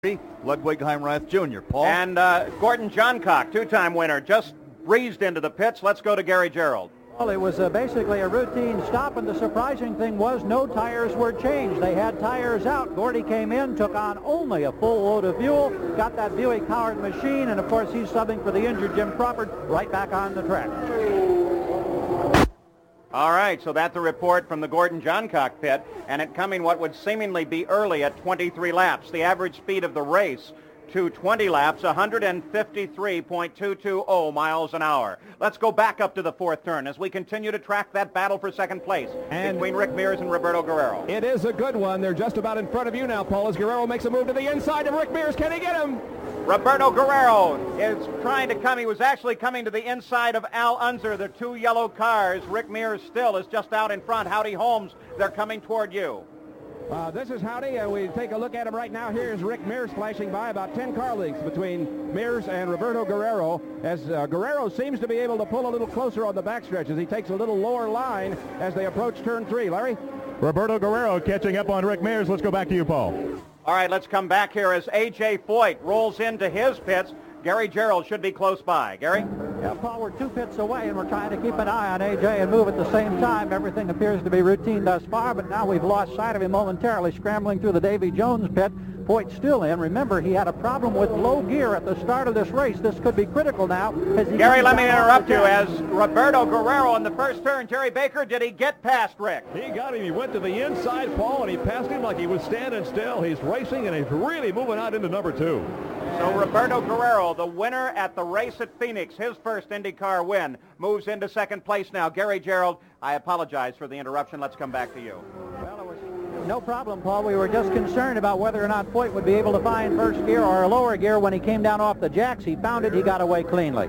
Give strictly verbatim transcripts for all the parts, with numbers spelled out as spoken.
Ludwig Heimrath Junior Paul? And uh, Gordon Johncock, two-time winner, just breezed into the pits. Let's go to Gary Gerould. Well, it was uh, basically a routine stop, and the surprising thing was no tires were changed. They had tires out. Gordy came in, took on only a full load of fuel, got that Buick-powered machine, and of course he's subbing for the injured Jim Crawford right back on the track. All right, so that's a report from the Gordon Johncock pit, and it coming what would seemingly be early at twenty-three laps. The average speed of the race to twenty laps, one fifty-three point two two zero miles an hour. Let's go back up to the fourth turn as we continue to track that battle for second place and between Rick Mears and Roberto Guerrero. It is a good one. They're just about in front of you now, Paul, as Guerrero makes a move to the inside of Rick Mears. Can he get him? Roberto Guerrero is trying to come. He was actually coming to the inside of Al Unser, the two yellow cars. Rick Mears still is just out in front. Howdy Holmes, they're coming toward you. Uh, this is Howdy, and we take a look at him right now. Here's Rick Mears flashing by, about ten car lengths between Mears and Roberto Guerrero, as uh, Guerrero seems to be able to pull a little closer on the backstretch as he takes a little lower line as they approach turn three. Larry? Roberto Guerrero catching up on Rick Mears. Let's go back to you, Paul. All right, let's come back here as A J Foyt rolls into his pits. Gary Gerould should be close by. Gary? Yeah, Paul, we're two pits away, and we're trying to keep an eye on A J and move at the same time. Everything appears to be routine thus far, but now we've lost sight of him momentarily, scrambling through the Davy Jones pit. Foyt's still in. Remember, he had a problem with low gear at the start of this race. This could be critical now. As he Gary, let me interrupt you. As Roberto Guerrero in the first turn, Jerry Baker, did he get past Rick? He got him. He went to the inside, Paul, and he passed him like he was standing still. He's racing, and he's really moving out into number two. So Roberto Guerrero, the winner at the race at Phoenix, his first IndyCar win, moves into second place now. Gary Gerould, I apologize for the interruption. Let's come back to you. Well, it was no problem, Paul. We were just concerned about whether or not Foyt would be able to find first gear or a lower gear when he came down off the jacks. He found it. He got away cleanly.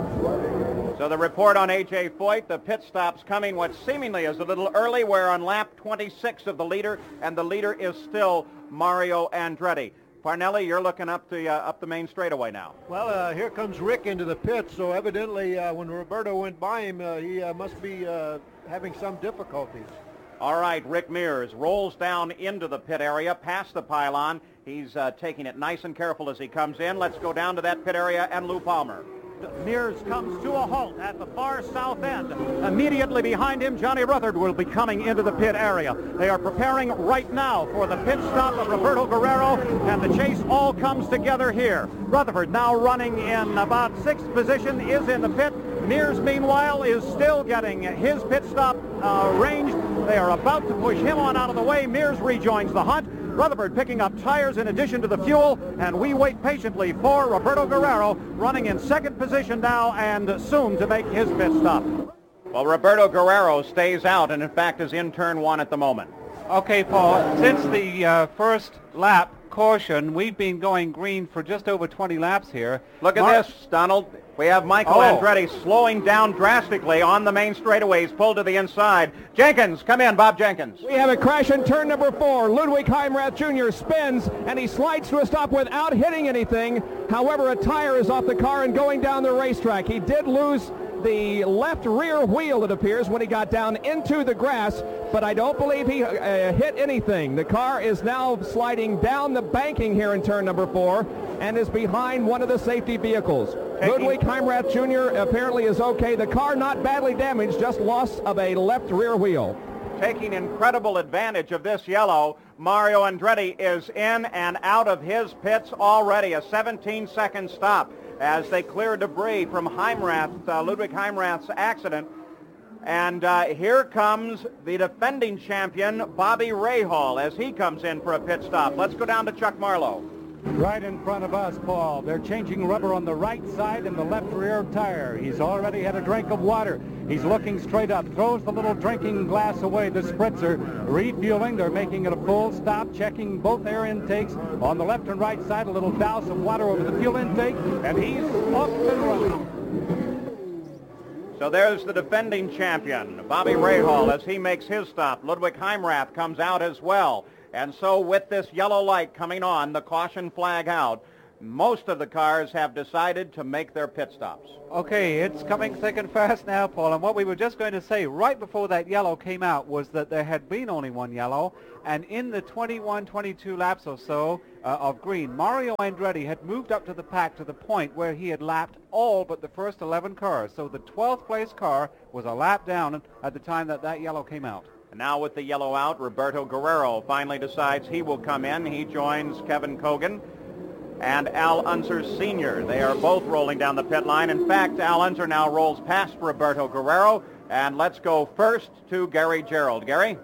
So the report on A J Foyt, the pit stops coming what seemingly is a little early. We're on lap twenty-six of the leader, and the leader is still Mario Andretti. Parnelli, you're looking up the uh, up the main straightaway now. Well, uh, here comes Rick into the pit, so evidently uh, when Roberto went by him, uh, he uh, must be uh, having some difficulties. All right, Rick Mears rolls down into the pit area, past the pylon. He's uh, taking it nice and careful as he comes in. Let's go down to that pit area and Lou Palmer. Mears comes to a halt at the far south end. Immediately behind him, Johnny Rutherford will be coming into the pit area. They are preparing right now for the pit stop of Roberto Guerrero, and the chase all comes together here. Rutherford now running in about sixth position is in the pit. Mears, meanwhile, is still getting his pit stop uh, range. They are about to push him on out of the way. Mears rejoins the hunt. Rutherford picking up tires in addition to the fuel, and we wait patiently for Roberto Guerrero running in second position now and soon to make his pit stop. Well, Roberto Guerrero stays out and in fact is in turn one at the moment. Okay, Paul, since the uh, first lap caution, we've been going green for just over twenty laps here. Look at Mar- this, Donald. We have Michael Oh. Andretti slowing down drastically on the main straightaways, pulled to the inside. Jenkins, come in, Bob Jenkins. We have a crash in turn number four. Ludwig Heimrath Junior spins, and he slides to a stop without hitting anything. However, a tire is off the car and going down the racetrack. He did lose the left rear wheel, it appears, when he got down into the grass, but I don't believe he uh, hit anything. The car is now sliding down the banking here in turn number four and is behind one of the safety vehicles. Taking Ludwig Heimrath Junior apparently is okay. The car not badly damaged, just loss of a left rear wheel. Taking incredible advantage of this yellow, Mario Andretti is in and out of his pits already. A seventeen second stop as they clear debris from Heimrath, uh, Ludwig Heimrath's accident. And uh, here comes the defending champion, Bobby Rahal, as he comes in for a pit stop. Let's go down to Chuck Marlowe. Right in front of us, Paul. They're changing rubber on the right side and the left rear tire. He's already had a drink of water. He's looking straight up, throws the little drinking glass away, the spritzer, refueling. They're making it a full stop, checking both air intakes. On the left and right side, a little douse of water over the fuel intake, and he's up and running. So there's the defending champion, Bobby Rahal, as he makes his stop. Ludwig Heimrath comes out as well. And so with this yellow light coming on, the caution flag out, Most of the cars have decided to make their pit stops. Okay, it's coming thick and fast now, Paul. And what we were just going to say right before that yellow came out was that there had been only one yellow. And in the twenty-one, twenty-two laps or so uh, of green, Mario Andretti had moved up to the pack to the point where he had lapped all but the first eleven cars. So the twelfth place car was a lap down at the time that that yellow came out. And now with the yellow out, Roberto Guerrero finally decides he will come in. He joins Kevin Kogan and Al Unser Senior They are both rolling down the pit line. In fact, Al Unser now rolls past Roberto Guerrero. And let's go first to Gary Gerould. Gary?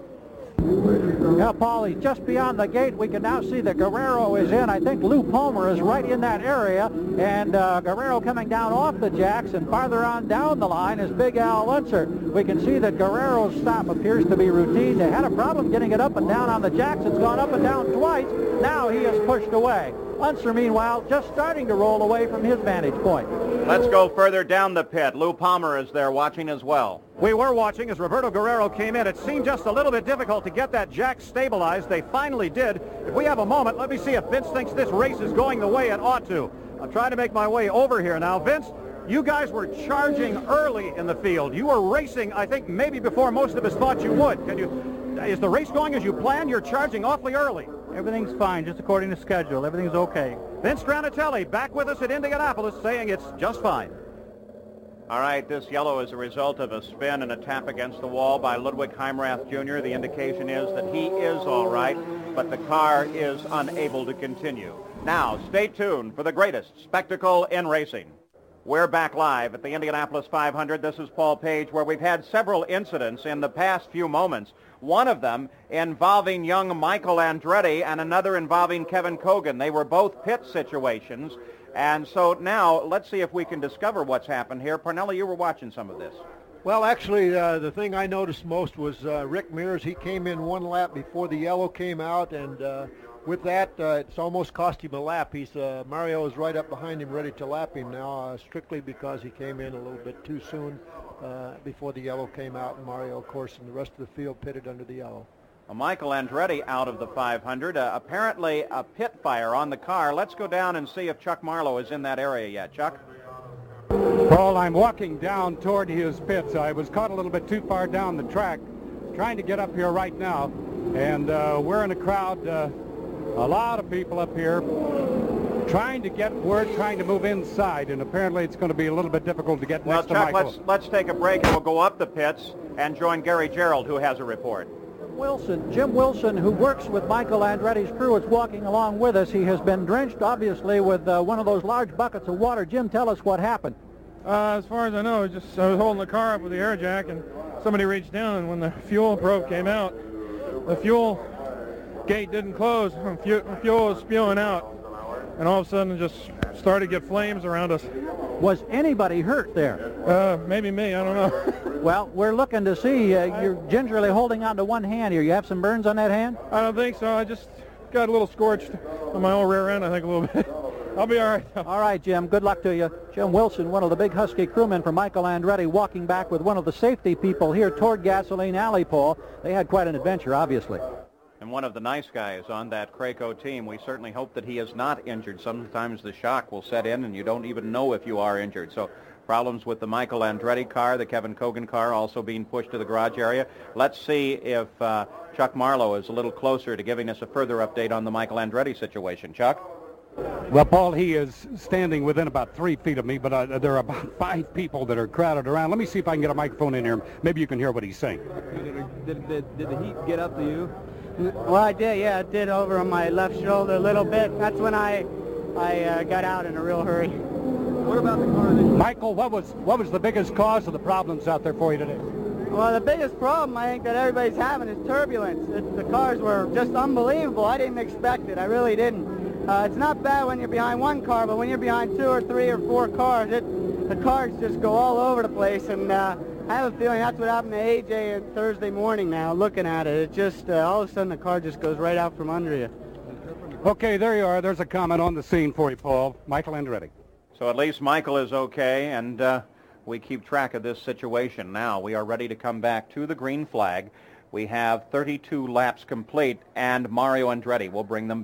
Yeah, Paul, he's just beyond the gate. We can now see that Guerrero is in. I think Lou Palmer is right in that area. And uh, Guerrero coming down off the jacks, and farther on down the line is Big Al Unser. We can see that Guerrero's stop appears to be routine. They had a problem getting it up and down on the jacks. It's gone up and down twice. Now he is pushed away. Unser, meanwhile, just starting to roll away from his vantage point. Let's go further down the pit. Lou Palmer is there watching as well. We were watching as Roberto Guerrero came in. It seemed just a little bit difficult to get that jack stabilized. They finally did. If we have a moment, let me see if Vince thinks this race is going the way it ought to. I'm trying to make my way over here now. Vince, you guys were charging early in the field. You were racing, I think, maybe before most of us thought you would. Can you, is the race going as you planned? You're charging awfully early. Everything's fine, just according to schedule. Everything's okay. Vince Granatelli back with us at Indianapolis saying it's just fine. All right, this yellow is a result of a spin and a tap against the wall by Ludwig Heimrath Junior The indication is that he is all right, but the car is unable to continue. Now, stay tuned for the greatest spectacle in racing. We're back live at the Indianapolis five hundred. This is Paul Page, where we've had several incidents in the past few moments. One of them involving young Michael Andretti and another involving Kevin Kogan. They were both pit situations. And so now let's see if we can discover what's happened here. Parnelli, you were watching some of this. Well, actually, uh, the thing I noticed most was uh, Rick Mears. He came in one lap before the yellow came out, and uh, with that, uh, it's almost cost him a lap. He's uh, Mario is right up behind him, ready to lap him now, uh, strictly because he came in a little bit too soon uh, before the yellow came out, and Mario, of course, and the rest of the field pitted under the yellow. Well, Michael Andretti out of the five hundred. Uh, apparently a pit fire on the car. Let's go down and see if Chuck Marlowe is in that area yet. Chuck? Paul, I'm walking down toward his pits. I was caught a little bit too far down the track, trying to get up here right now. And uh, we're in a crowd, uh, a lot of people up here, trying to get word, trying to move inside. And apparently it's going to be a little bit difficult to get well, next Chuck, to Michael. Let's, let's take a break and we'll go up the pits and join Gary Gerould, who has a report. Wilson, Jim Wilson, who works with Michael Andretti's crew, is walking along with us. He has been drenched, obviously, with uh, one of those large buckets of water. Jim, tell us what happened. Uh, as far as I know, just I was holding the car up with the air jack, and somebody reached down, and when the fuel probe came out, the fuel gate didn't close, and fu- fuel was spewing out, and all of a sudden it just started to get flames around us. Was anybody hurt there? Uh, maybe me, I don't know. Well, we're looking to see. Uh, you're gingerly holding on to one hand here. You have some burns on that hand? I don't think so. I just got a little scorched on my old rear end, I think, a little bit. I'll be all right, though. All right, Jim. Good luck to you. Jim Wilson, one of the big Husky crewmen for Michael Andretti, walking back with one of the safety people here toward Gasoline Alley, Paul. They had quite an adventure, obviously. And one of the nice guys on that Craco team. We certainly hope that he is not injured. Sometimes the shock will set in and you don't even know if you are injured. So problems with the Michael Andretti car, the Kevin Kogan car also being pushed to the garage area. Let's see if uh, Chuck Marlowe is a little closer to giving us a further update on the Michael Andretti situation. Chuck? Well, Paul, he is standing within about three feet of me, but uh, there are about five people that are crowded around. Let me see if I can get a microphone in here. Maybe you can hear what he's saying. Did, did, did the heat get up to you? Well, I did, yeah, it did over on my left shoulder a little bit. That's when I I uh, got out in a real hurry. What about the car? That Michael, what was what was the biggest cause of the problems out there for you today? Well, the biggest problem I think that everybody's having is turbulence. It, the cars were just unbelievable. I didn't expect it. I really didn't. Uh, it's not bad when you're behind one car, but when you're behind two or three or four cars, it, the cars just go all over the place. And uh, I have a feeling that's what happened to A J on Thursday morning now, looking at it. It just, uh, all of a sudden the car just goes right out from under you. Okay, there you are. There's a comment on the scene for you, Paul. Michael Andretti. So at least Michael is okay, and uh, we keep track of this situation now. We are ready to come back to the green flag. We have thirty-two laps complete, and Mario Andretti will bring them back.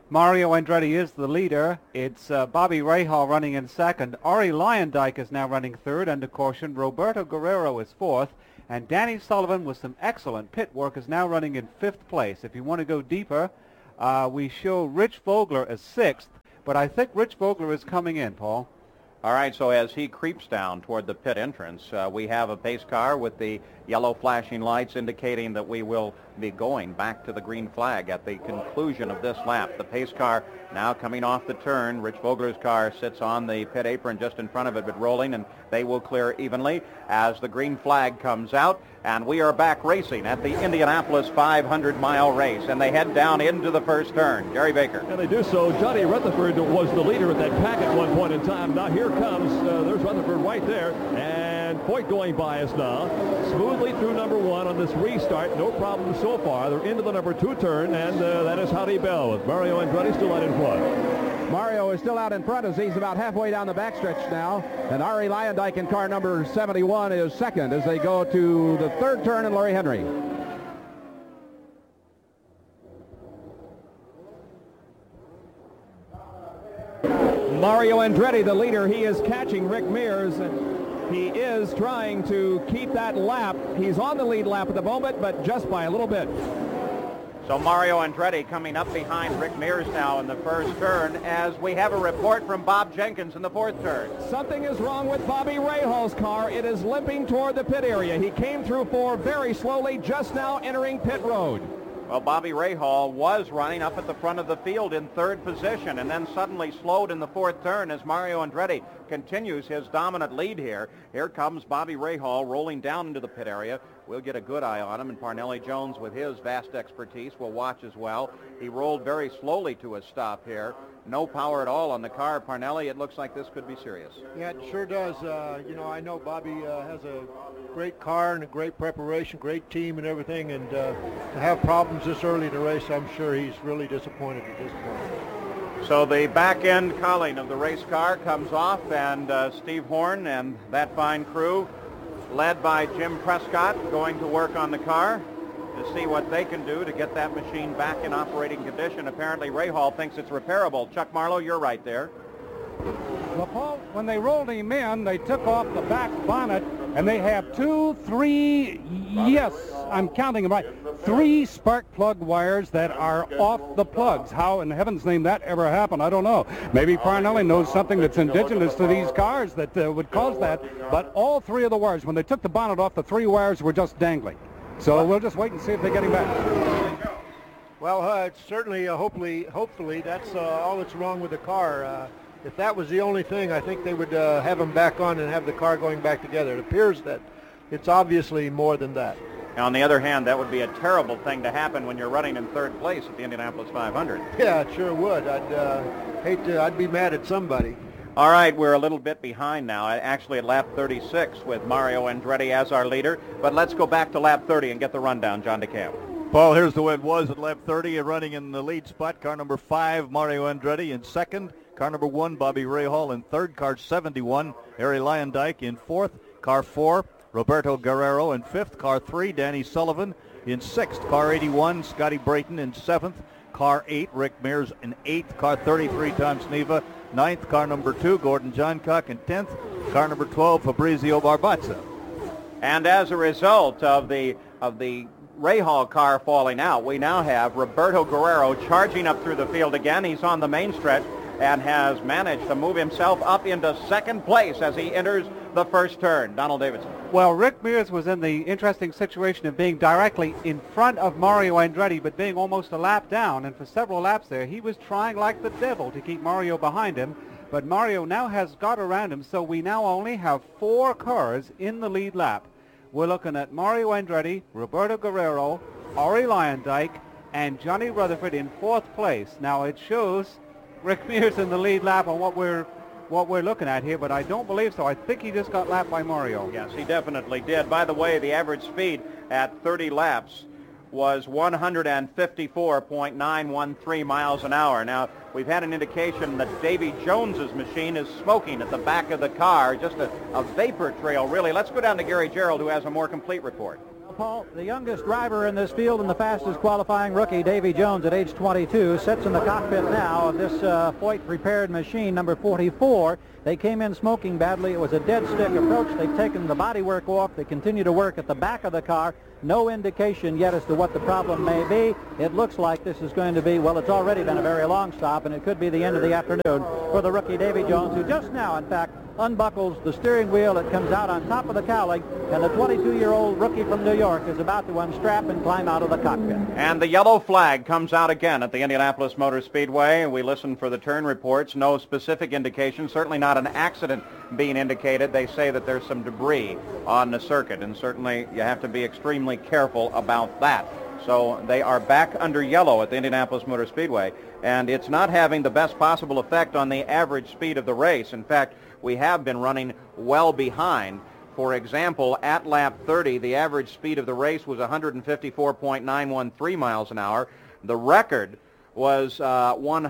Mario Andretti is the leader. It's uh, Bobby Rahal running in second. Ari Leyendijk is now running third under caution. Roberto Guerrero is fourth. And Danny Sullivan, with some excellent pit work, is now running in fifth place. If you want to go deeper, uh, we show Rich Vogler as sixth. But I think Rich Vogler is coming in, Paul. All right, so as he creeps down toward the pit entrance, uh, we have a pace car with the yellow flashing lights indicating that we will be going back to the green flag at the conclusion of this lap. The pace car now coming off the turn. Rich Vogler's car sits on the pit apron just in front of it, but rolling, and they will clear evenly as the green flag comes out. And we are back racing at the Indianapolis five hundred mile race, and they head down into the first turn. Jerry Baker. And they do so. Johnny Rutherford was the leader at that pack at one point in time. Now here comes, uh, there's Rutherford right there, and Foyt going by us now. Smoothly through number one on this restart. No problem so far. They're into the number two turn, and uh, that is Howdy Bell with Mario Andretti still out in front. Mario is still out in front as he's about halfway down the backstretch now. And Ari Leyendijk in car number seventy-one is second as they go to the third turn in Larry Henry. Mario Andretti, the leader, he is catching Rick Mears. He is trying to keep that lap. He's on the lead lap at the moment, but just by a little bit. So Mario Andretti coming up behind Rick Mears now in the first turn as we have a report from Bob Jenkins in the fourth turn. Something is wrong with Bobby Rahal's car. It is limping toward the pit area. He came through four very slowly, just now entering pit road. Well, Bobby Rahal was running up at the front of the field in third position and then suddenly slowed in the fourth turn as Mario Andretti continues his dominant lead here. Here comes Bobby Rahal rolling down into the pit area. We'll get a good eye on him, and Parnelli Jones, with his vast expertise, will watch as well. He rolled very slowly to a stop here. No power at all on the car. Parnelli, it looks like this could be serious. Yeah, it sure does. Uh, you know, I know Bobby uh, has a great car and a great preparation, great team and everything, and uh, to have problems this early in the race, I'm sure he's really disappointed at this point. So the back end culling of the race car comes off, and uh, Steve Horn and that fine crew, led by Jim Prescott, going to work on the car to see what they can do to get that machine back in operating condition. Apparently Rahal thinks it's repairable. Chuck Marlowe, you're right there. Well, Paul, when they rolled him in, they took off the back bonnet, and they have two, three, yes, I'm counting them right, three spark plug wires that are off the plugs. How in heaven's name that ever happened, I don't know. Maybe Parnelli knows something that's indigenous to these cars that uh, would cause that, but all three of the wires, when they took the bonnet off, the three wires were just dangling. So we'll just wait and see if they get him back. Well, uh, it's certainly, uh, hopefully, hopefully, that's uh, all that's wrong with the car. Uh, if that was the only thing, I think they would uh, have him back on and have the car going back together. It appears that it's obviously more than that. Now, on the other hand, that would be a terrible thing to happen when you're running in third place at the Indianapolis five hundred. Yeah, it sure would. I'd uh, hate to. I'd be mad at somebody. All right, we're a little bit behind now, actually at lap thirty-six with Mario Andretti as our leader. But let's go back to lap thirty and get the rundown, John DeCamp. Paul, here's the way it was at lap thirty. Running in the lead spot, car number five, Mario Andretti in second. Car number one, Bobby Rahal in third. Car seventy-one, Ari Leyendijk in fourth. Car four, Roberto Guerrero in fifth. Car three, Danny Sullivan in sixth. Car eighty-one, Scotty Brayton in seventh. Car eight, Rick Mears in eighth. Car thirty-three, Tom Sneva, ninth. Car number two, Gordon Johncock in tenth. Car number twelve, Fabrizio Barbazza. And as a result of the of the Rahal car falling out, we now have Roberto Guerrero charging up through the field again. He's on the main stretch and has managed to move himself up into second place as he enters the first turn. Donald Davidson. Well, Rick Mears was in the interesting situation of being directly in front of Mario Andretti, but being almost a lap down. And for several laps there, he was trying like the devil to keep Mario behind him. But Mario now has got around him, so we now only have four cars in the lead lap. We're looking at Mario Andretti, Roberto Guerrero, Ari Leyendijk, and Johnny Rutherford in fourth place. Now it shows Rick Mears in the lead lap on what we're what we're looking at here, but I don't believe so. I think he just got lapped by Mario. Yes, he definitely did. By the way, the average speed at thirty laps was one fifty-four point nine one three miles an hour. Now, we've had an indication that Davy Jones's machine is smoking at the back of the car, just a, a vapor trail, really. Let's go down to Gary Gerould, who has a more complete report. Paul, the youngest driver in this field and the fastest qualifying rookie, Davy Jones, at age twenty-two, sits in the cockpit now of this uh, Foyt prepared machine, number forty-four. They came in smoking badly. It was a dead stick approach. They've taken the bodywork off. They continue to work at the back of the car. No indication yet as to what the problem may be. It looks like this is going to be, well, it's already been a very long stop, and it could be the end of the afternoon for the rookie Davy Jones, who just now, in fact, unbuckles the steering wheel. It comes out on top of the cowling, and the twenty-two-year-old rookie from New York is about to unstrap and climb out of the cockpit. And the yellow flag comes out again at the Indianapolis Motor Speedway. We listen for the turn reports. No specific indication, certainly not an accident being indicated. They say that there's some debris on the circuit, and certainly you have to be extremely careful about that. So they are back under yellow at the Indianapolis Motor Speedway, and it's not having the best possible effect on the average speed of the race. In fact, we have been running well behind. For example, at lap thirty, the average speed of the race was one fifty-four point nine one three miles an hour. The record was uh, one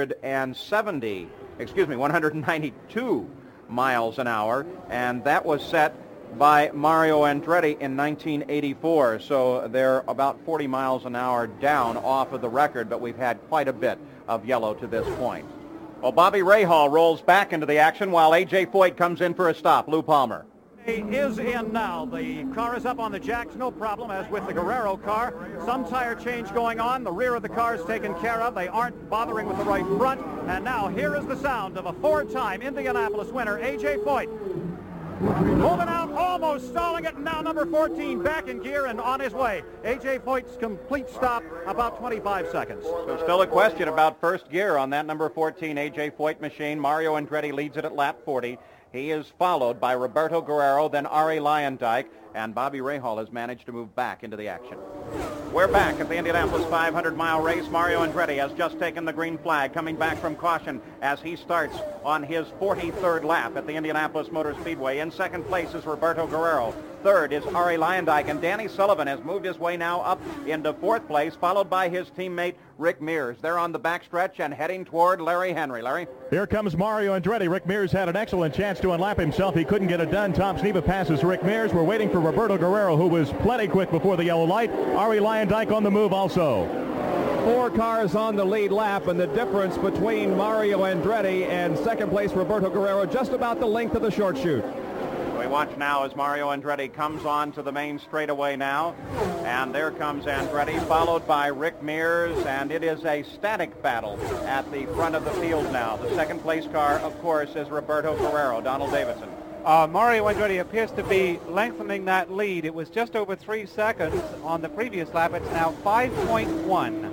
seventy, excuse me, one ninety-two miles an hour, and that was set by Mario Andretti in nineteen eighty-four. So they're about forty miles an hour down off of the record, but we've had quite a bit of yellow to this point. Well, Bobby Rahal rolls back into the action while A J Foyt comes in for a stop. Lou Palmer. He is in now. The car is up on the jacks, no problem, as with the Guerrero car. Some tire change going on. The rear of the car is taken care of. They aren't bothering with the right front. And now here is the sound of a four-time Indianapolis winner, A J Foyt. Moving out, almost stalling it, and now number fourteen back in gear and on his way. A J Foyt's complete stop, about twenty-five seconds. So still a question about first gear on that number fourteen A J Foyt machine. Mario Andretti leads it at lap forty. He is followed by Roberto Guerrero, then Arie Luyendyk, and Bobby Rahal has managed to move back into the action. We're back at the Indianapolis five hundred mile race. Mario Andretti has just taken the green flag, coming back from caution as he starts on his forty-third lap at the Indianapolis Motor Speedway. In second place is Roberto Guerrero. Third is Arie Luyendyk, and Danny Sullivan has moved his way now up into fourth place, followed by his teammate Rick Mears. They're on the backstretch and heading toward Larry Henry. Larry? Here comes Mario Andretti. Rick Mears had an excellent chance to unlap himself. He couldn't get it done. Tom Sneva passes Rick Mears. We're waiting for Roberto Guerrero, who was plenty quick before the yellow light. Arie Luyendyk on the move also. Four cars on the lead lap, and the difference between Mario Andretti and second place Roberto Guerrero just about the length of the short chute. We watch now as Mario Andretti comes on to the main straightaway now. And there comes Andretti, followed by Rick Mears, and it is a static battle at the front of the field now. The second place car, of course, is Roberto Guerrero. Donald Davidson. Uh, Mario Andretti appears to be lengthening that lead. It was just over three seconds on the previous lap. It's now five point one.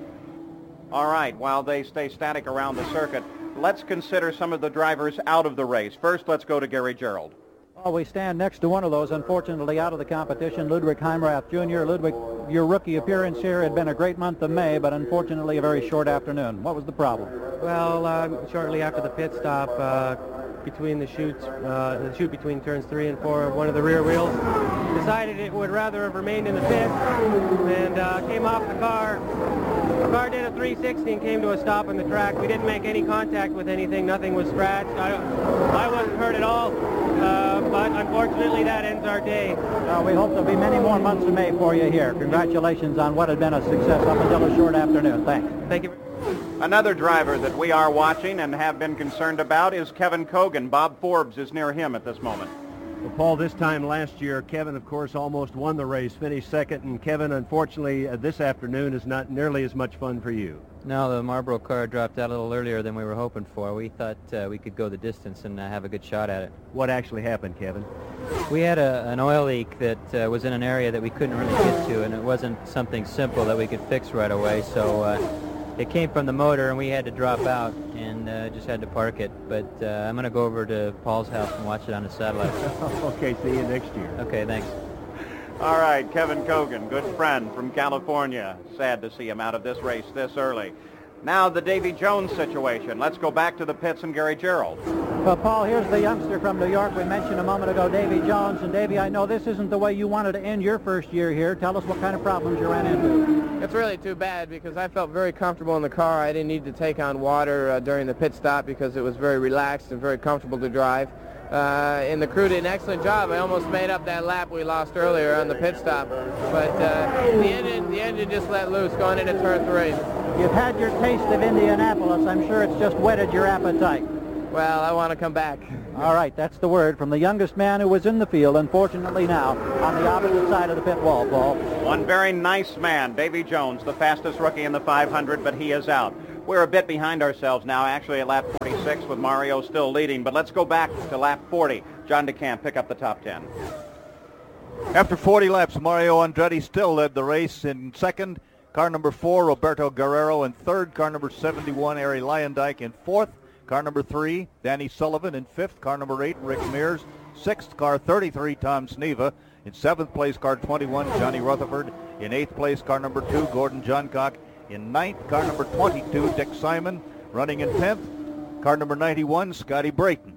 All right, while they stay static around the circuit, let's consider some of the drivers out of the race. First, let's go to Gary Gerould. Well, we stand next to one of those, unfortunately, out of the competition, Ludwig Heimrath Junior Ludwig, your rookie appearance here had been a great month of May, but unfortunately a very short afternoon. What was the problem? Well, uh, shortly after the pit stop, uh, between the chutes, uh, the chute between turns three and four, one of the rear wheels decided it would rather have remained in the pit and uh, came off the car. The car did a three sixty and came to a stop on the track. We didn't make any contact with anything. Nothing was scratched. I, I wasn't hurt at all, uh, but unfortunately that ends our day. Uh, we hope there'll be many more months of May for you here. Congratulations on what had been a success up until a short afternoon. Thanks. Thank you. Another driver that we are watching and have been concerned about is Kevin Cogan. Bob Forbes is near him at this moment. Well, Paul, this time last year, Kevin, of course, almost won the race, finished second, and Kevin, unfortunately, uh, this afternoon is not nearly as much fun for you. No, the Marlboro car dropped out a little earlier than we were hoping for. We thought uh, we could go the distance and uh, have a good shot at it. What actually happened, Kevin? We had a, an oil leak that uh, was in an area that we couldn't really get to, and it wasn't something simple that we could fix right away, so uh, it came from the motor, and we had to drop out and uh, just had to park it. But uh, I'm going to go over to Paul's house and watch it on the satellite. Okay, see you next year. Okay, thanks. All right, Kevin Cogan, good friend from California. Sad to see him out of this race this early. Now the Davy Jones situation. Let's go back to the pits and Gary Gerould. Well, Paul, here's the youngster from New York. We mentioned a moment ago, Davy Jones. And Davy, I know this isn't the way you wanted to end your first year here. Tell us what kind of problems you ran into. It's really too bad because I felt very comfortable in the car. I didn't need to take on water uh, during the pit stop because it was very relaxed and very comfortable to drive. uh, and the crew did an excellent job. I almost made up that lap we lost earlier on the pit stop, but uh, the engine the engine just let loose going into turn three. You've had your taste of Indianapolis. I'm sure it's just whetted your appetite. Well, I want to come back. All right, that's the word from the youngest man who was in the field, unfortunately now, on the opposite side of the pit wall, Paul. One very nice man, Davy Jones, the fastest rookie in the five hundred, but he is out. We're a bit behind ourselves now, actually at lap forty-six, with Mario still leading, but let's go back to lap forty. John DeCamp, pick up the top ten. After forty laps, Mario Andretti still led the race in second. Car number four, Roberto Guerrero in third. Car number seventy-one, Arie Luyendyk in fourth. Car number three, Danny Sullivan in fifth. Car number eight, Rick Mears. Sixth, car thirty-three, Tom Sneva. In seventh place, car twenty-one, Johnny Rutherford. In eighth place, car number two, Gordon Johncock. In ninth, car number twenty-two, Dick Simon. Running in tenth, car number ninety-one, Scotty Brayton.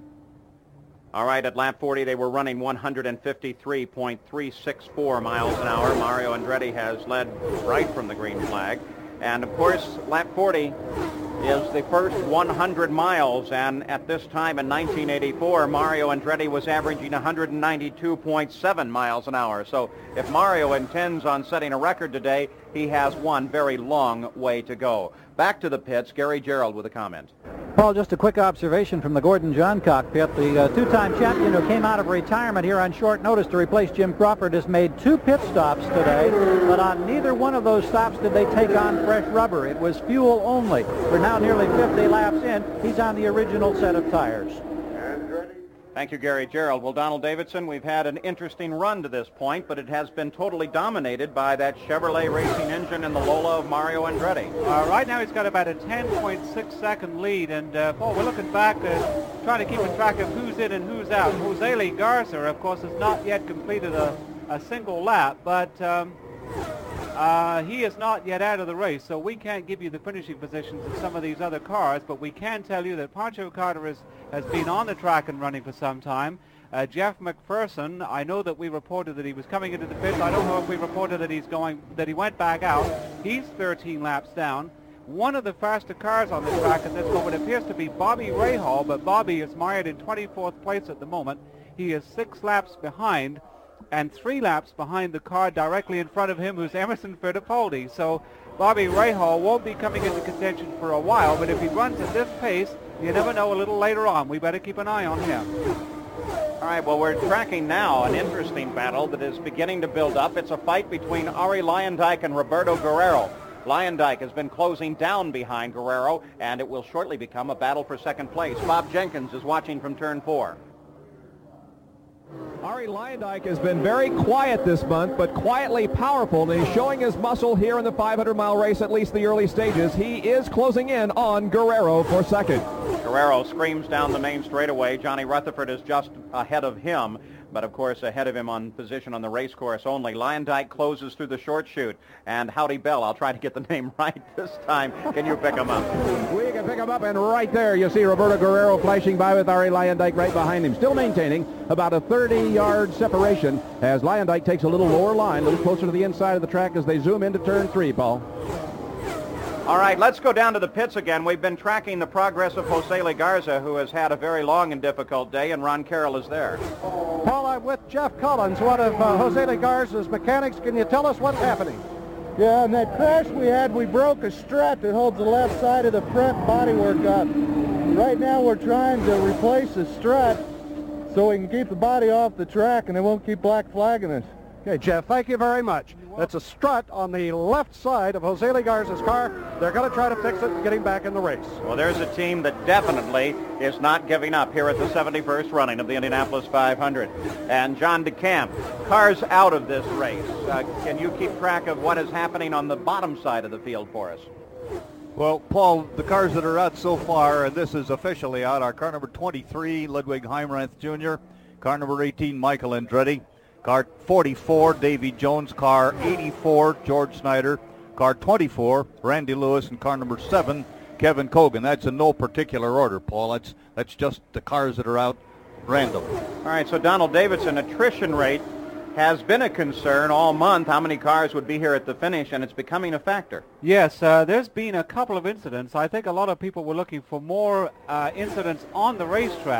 All right, at lap forty, they were running one fifty-three point three six four miles an hour. Mario Andretti has led right from the green flag. And, of course, lap forty is the first one hundred miles, and at this time in nineteen eighty-four, Mario Andretti was averaging one ninety-two point seven miles an hour. So if Mario intends on setting a record today, he has one very long way to go. Back to the pits, Gary Gerould with a comment. Paul, just a quick observation from the Gordon Johncock pit. The uh, two-time champion who came out of retirement here on short notice to replace Jim Crawford has made two pit stops today, but on neither one of those stops did they take on fresh rubber. It was fuel only. We're now nearly fifty laps in. He's on the original set of tires. Thank you, Gary Gerould. Well, Donald Davidson, we've had an interesting run to this point, but it has been totally dominated by that Chevrolet racing engine and the Lola of Mario Andretti. Uh, right now he's got about a ten point six second lead, and uh, Paul, we're looking back, uh, trying to keep a track of who's in and who's out. Jose Lee Garza, of course, has not yet completed a, a single lap, but um, uh, he is not yet out of the race, so we can't give you the finishing positions of some of these other cars, but we can tell you that Pancho Carter is, has been on the track and running for some time. Uh, Jeff McPherson, I know that we reported that he was coming into the pits. I don't know if we reported that he's going, that he went back out. He's thirteen laps down. One of the faster cars on the track at this moment appears to be Bobby Rahal, but Bobby is mired in twenty-fourth place at the moment. He is six laps behind, and three laps behind the car directly in front of him, who's Emerson Fittipaldi. So Bobby Rahal won't be coming into contention for a while, but if he runs at this pace, you never know, a little later on. We better keep an eye on him. All right, well, we're tracking now an interesting battle that is beginning to build up. It's a fight between Arie Luyendyk and Roberto Guerrero. Luyendyk has been closing down behind Guerrero, and it will shortly become a battle for second place. Bob Jenkins is watching from turn four. Arie Luyendyk has been very quiet this month, but quietly powerful, and he's showing his muscle here in the five hundred mile race, at least the early stages. He is closing in on Guerrero for second. Guerrero screams down the main straightaway. Johnny Rutherford is just ahead of him, but of course ahead of him on position on the race course only. Luyendyk closes through the short chute, and Howdy Bell, I'll try to get the name right this time. Can you pick him up? We can pick him up, and right there you see Roberto Guerrero flashing by with Arie Luyendyk right behind him, still maintaining about a thirty-yard separation as Luyendyk takes a little lower line, a little closer to the inside of the track as they zoom into turn three, Paul. All right, let's go down to the pits again. We've been tracking the progress of Jose Lee Garza, who has had a very long and difficult day, and Ron Carroll is there. Paul, I'm with Jeff Collins, one of uh, Jose Lee Garza's mechanics. Can you tell us what's happening? Yeah, in that crash we had, we broke a strut that holds the left side of the front bodywork up. Right now we're trying to replace the strut so we can keep the body off the track and they won't keep black flagging us. Okay, Jeff, thank you very much. That's a strut on the left side of Jose Lee Garza's car. They're going to try to fix it and get him back in the race. Well, there's a team that definitely is not giving up here at the seventy-first running of the Indianapolis five hundred. And John DeCamp, cars out of this race. Uh, can you keep track of what is happening on the bottom side of the field for us? Well, Paul, the cars that are out so far, and this is officially out, are car number twenty-three, Ludwig Heimrath Junior, car number eighteen, Michael Andretti, car forty-four, Davy Jones, car eighty-four, George Snyder, car twenty-four, Randy Lewis, and car number seven, Kevin Cogan. That's in no particular order, Paul. That's that's just the cars that are out random. All right, so Donald Davidson, attrition rate has been a concern all month. How many cars would be here at the finish, and it's becoming a factor. Yes, uh, there's been a couple of incidents. I think a lot of people were looking for more uh, incidents on the racetrack.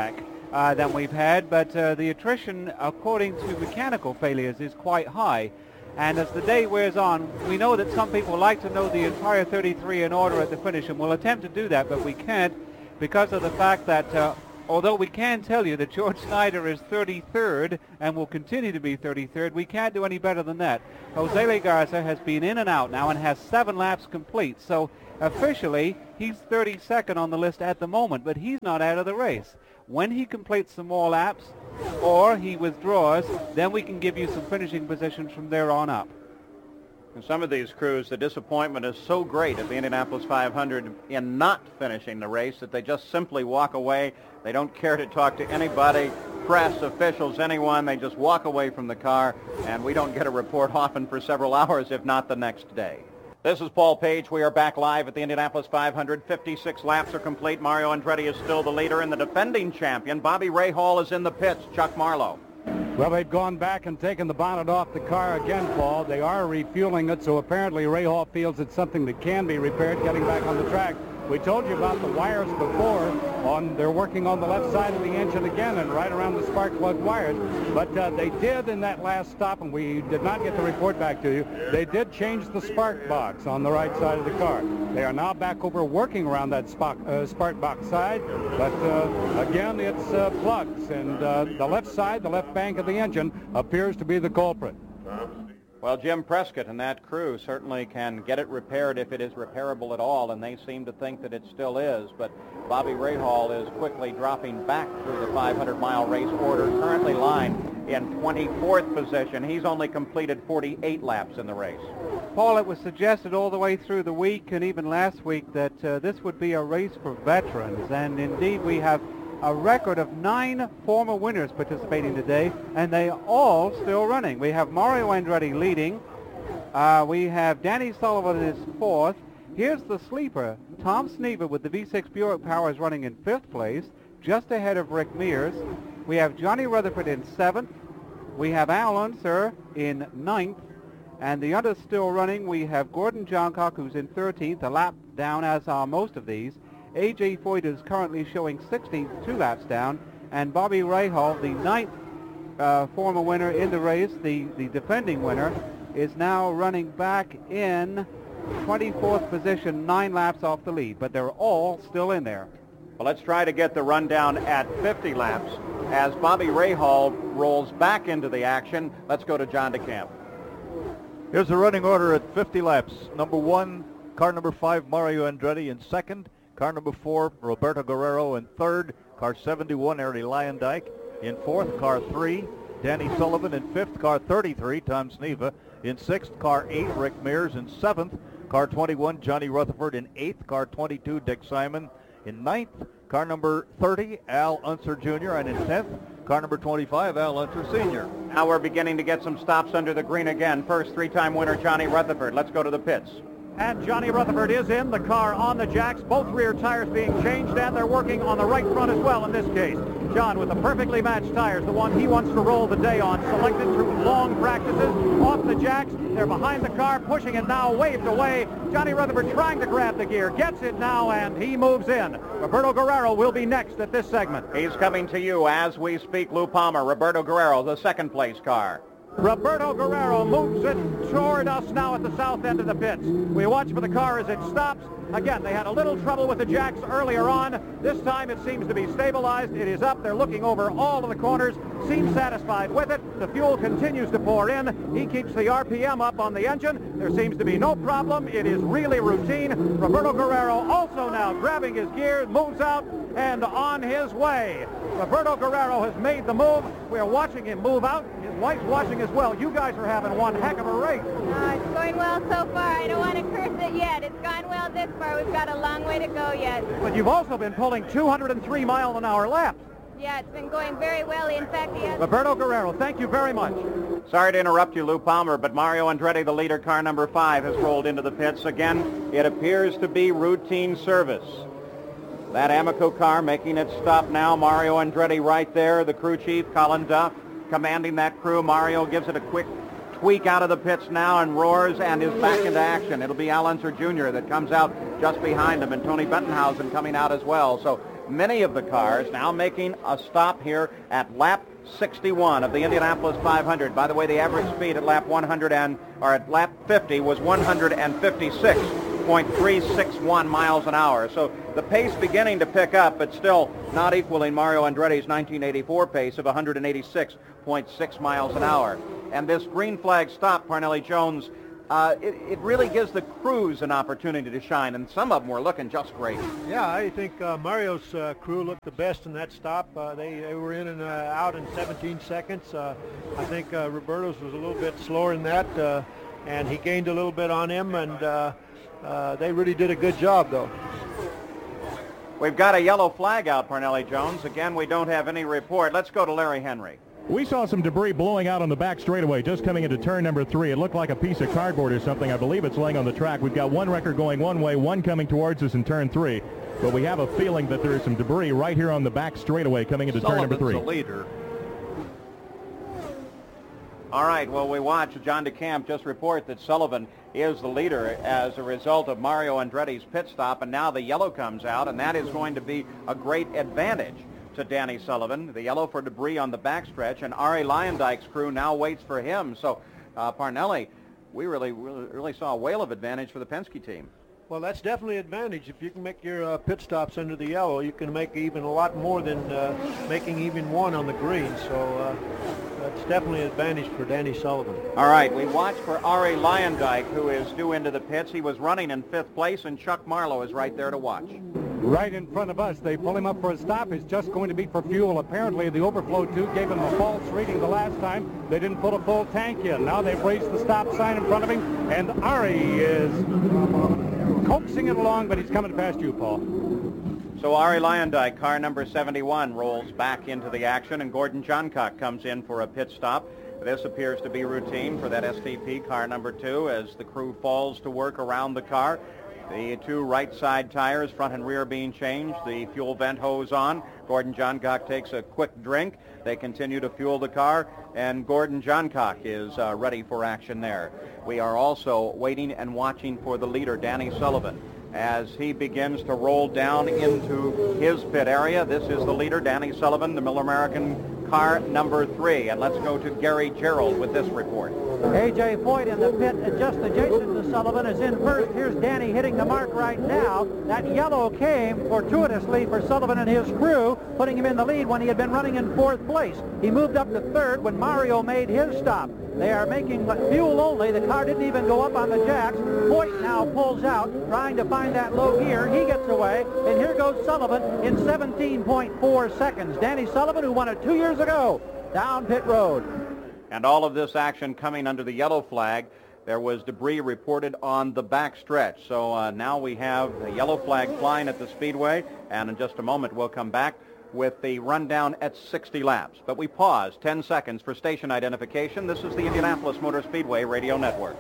uh, than we've had, but uh, the attrition, according to mechanical failures, is quite high. And as the day wears on, we know that some people like to know the entire thirty-three in order at the finish, and we'll attempt to do that, but we can't because of the fact that uh, although we can tell you that George Snyder is thirty-third and will continue to be thirty-third, we can't do any better than that. Jose Legarza has been in and out now and has seven laps complete, so officially he's thirty-second on the list at the moment, but he's not out of the race. When he completes some more laps or he withdraws, then we can give you some finishing positions from there on up. In some of these crews, the disappointment is so great at the Indianapolis five hundred in not finishing the race that they just simply walk away. They don't care to talk to anybody, press, officials, anyone. They just walk away from the car, and we don't get a report often for several hours, if not the next day. This is Paul Page. We are back live at the Indianapolis five hundred. fifty-six laps are complete. Mario Andretti is still the leader, and the defending champion, Bobby Rahal, is in the pits. Chuck Marlowe. Well, they've gone back and taken the bonnet off the car again, Paul. They are refueling it, so apparently Rahal feels it's something that can be repaired getting back on the track. We told you about the wires before. On they're working on the left side of the engine again and right around the spark plug wires. But uh, they did in that last stop, and we did not get the report back to you, they did change the spark box on the right side of the car. They are now back over working around that spark, uh, spark box side. But uh, again, it's uh, plugs, and uh, the left side, the left bank of the engine appears to be the culprit. Well, Jim Prescott and that crew certainly can get it repaired if it is repairable at all, and they seem to think that it still is. But Bobby Rahal is quickly dropping back through the five hundred mile race order, currently lined in twenty-fourth position. He's only completed forty-eight laps in the race. Paul, it was suggested all the way through the week and even last week that uh, this would be a race for veterans, and indeed we have a record of nine former winners participating today, and they are all still running. We have Mario Andretti leading. Uh, we have Danny Sullivan is fourth. Here's the sleeper. Tom Sneva with the V six Buick Powers running in fifth place, just ahead of Rick Mears. We have Johnny Rutherford in seventh. We have Al Unser in ninth. And the others still running, we have Gordon Johncock, who's in thirteenth, a lap down, as are most of these. A J Foyt is currently showing sixteenth, two laps down, and Bobby Rahal, the ninth uh, former winner in the race, the, the defending winner, is now running back in twenty-fourth position, nine laps off the lead, but they're all still in there. Well, let's try to get the rundown at fifty laps as Bobby Rahal rolls back into the action. Let's go to John DeCamp. Here's the running order at fifty laps. Number one, car number five, Mario Andretti in second. Car number four, Roberto Guerrero in third. Car seventy-one, Erie Lyondike in fourth. Car three, Danny Sullivan in fifth. Car thirty-three, Tom Sneva in sixth. Car eight, Rick Mears in seventh. Car twenty-one, Johnny Rutherford in eighth. Car twenty-two, Dick Simon in ninth. Car number thirty, Al Unser Junior and in tenth. Car number twenty-five, Al Unser Senior Now we're beginning to get some stops under the green again. First, three-time winner Johnny Rutherford. Let's go to the pits. And Johnny Rutherford is in the car on the jacks, both rear tires being changed, and they're working on the right front as well in this case. John, with the perfectly matched tires, the one he wants to roll the day on, selected through long practices, off the jacks. They're behind the car, pushing it now, waved away. Johnny Rutherford trying to grab the gear, gets it now, and he moves in. Roberto Guerrero will be next at this segment. He's coming to you as we speak. Lou Palmer, Roberto Guerrero, the second place car. Roberto Guerrero moves it toward us now at the south end of the pits. We watch for the car as it stops. Again, they had a little trouble with the jacks earlier on. This time it seems to be stabilized. It is up. They're looking over all of the corners. Seems satisfied with it. The fuel continues to pour in. He keeps the R P M up on the engine. There seems to be no problem. It is really routine. Roberto Guerrero also now grabbing his gear, moves out, and on his way. Roberto Guerrero has made the move. We are watching him move out. His wife's watching as well. You guys are having one heck of a race. Uh, it's going well so far. I don't want to curse it yet. It's gone well this far. We've got a long way to go yet. But you've also been pulling two hundred three mile an hour laps. Yeah, it's been going very well. In fact, he has... Roberto Guerrero, thank you very much. Sorry to interrupt you, Lou Palmer, but Mario Andretti, the leader, car number five, has rolled into the pits. Again, it appears to be routine service. That Amoco car making its stop now. Mario Andretti right there. The crew chief, Colin Duff, commanding that crew. Mario gives it a quick tweak out of the pits now and roars and is back into action. It'll be Al Unser Junior that comes out just behind him, and Tony Bentonhausen coming out as well. So many of the cars now making a stop here at lap sixty-one of the Indianapolis five hundred. By the way, the average speed at lap one hundred and or at lap fifty was one fifty-six point three six one miles an hour. So the pace beginning to pick up, but still not equaling Mario Andretti's nineteen eighty-four pace of one eighty-six point six miles an hour. And this green flag stop, Parnelli Jones, uh, it, it really gives the crews an opportunity to shine, and some of them were looking just great. Yeah, I think uh, Mario's uh, crew looked the best in that stop. Uh, they, they were in and uh, out in seventeen seconds. Uh, I think uh, Roberto's was a little bit slower than that, uh, and he gained a little bit on him, and uh, uh, they really did a good job, though. We've got a yellow flag out, Parnelli Jones. Again, we don't have any report. Let's go to Larry Henry. We saw some debris blowing out on the back straightaway just coming into turn number three. It looked like a piece of cardboard or something. I believe it's laying on the track. We've got one record going one way, one coming towards us in turn three. But we have a feeling that there is some debris right here on the back straightaway coming into turn number three. Sullivan's the leader. All right, well, we watch John DeCamp just report that Sullivan is the leader as a result of Mario Andretti's pit stop, and now the yellow comes out, and that is going to be a great advantage to Danny Sullivan. The yellow for debris on the backstretch, and Arie Luyendyk's crew now waits for him. So, uh, Parnelli, we really, really, really saw a whale of advantage for the Penske team. Well, that's definitely an advantage. If you can make your uh, pit stops under the yellow, you can make even a lot more than uh, making even one on the green. So uh, that's definitely an advantage for Danny Sullivan. All right, we watch for Arie Luyendyk, who is due into the pits. He was running in fifth place, and Chuck Marlowe is right there to watch. Right in front of us. They pull him up for a stop. It's just going to be for fuel. Apparently, the overflow tube gave him a false reading the last time. They didn't put a full tank in. Now they've raised the stop sign in front of him, and Arie is coaxing it along, but he's coming past you, Paul. So Arie Luyendyk, car number seventy-one, rolls back into the action, and Gordon Johncock comes in for a pit stop. This appears to be routine for that S T P car number two as the crew falls to work around the car. The two right side tires, front and rear, being changed. The fuel vent hose on. Gordon Johncock takes a quick drink. They continue to fuel the car, and Gordon Johncock is uh, ready for action there. We are also waiting and watching for the leader, Danny Sullivan, as he begins to roll down into his pit area. This is the leader, Danny Sullivan, the Miller American car number three. And let's go to Gary Gerald with this report. A J Foyt in the pit just adjacent to Sullivan is in first. Here's Danny hitting the mark right now. That yellow came fortuitously for Sullivan and his crew, putting him in the lead when he had been running in fourth place. He moved up to third when Mario made his stop. They are making fuel only. The car didn't even go up on the jacks. Foyt now pulls out, trying to find that low gear. He gets away, and here goes Sullivan in seventeen point four seconds. Danny Sullivan, who won it two years ago, down pit road. And all of this action coming under the yellow flag. There was debris reported on the back stretch. So uh, now we have the yellow flag flying at the speedway, and in just a moment we'll come back with the rundown at sixty laps. But we pause ten seconds for station identification. This is the Indianapolis Motor Speedway Radio Network.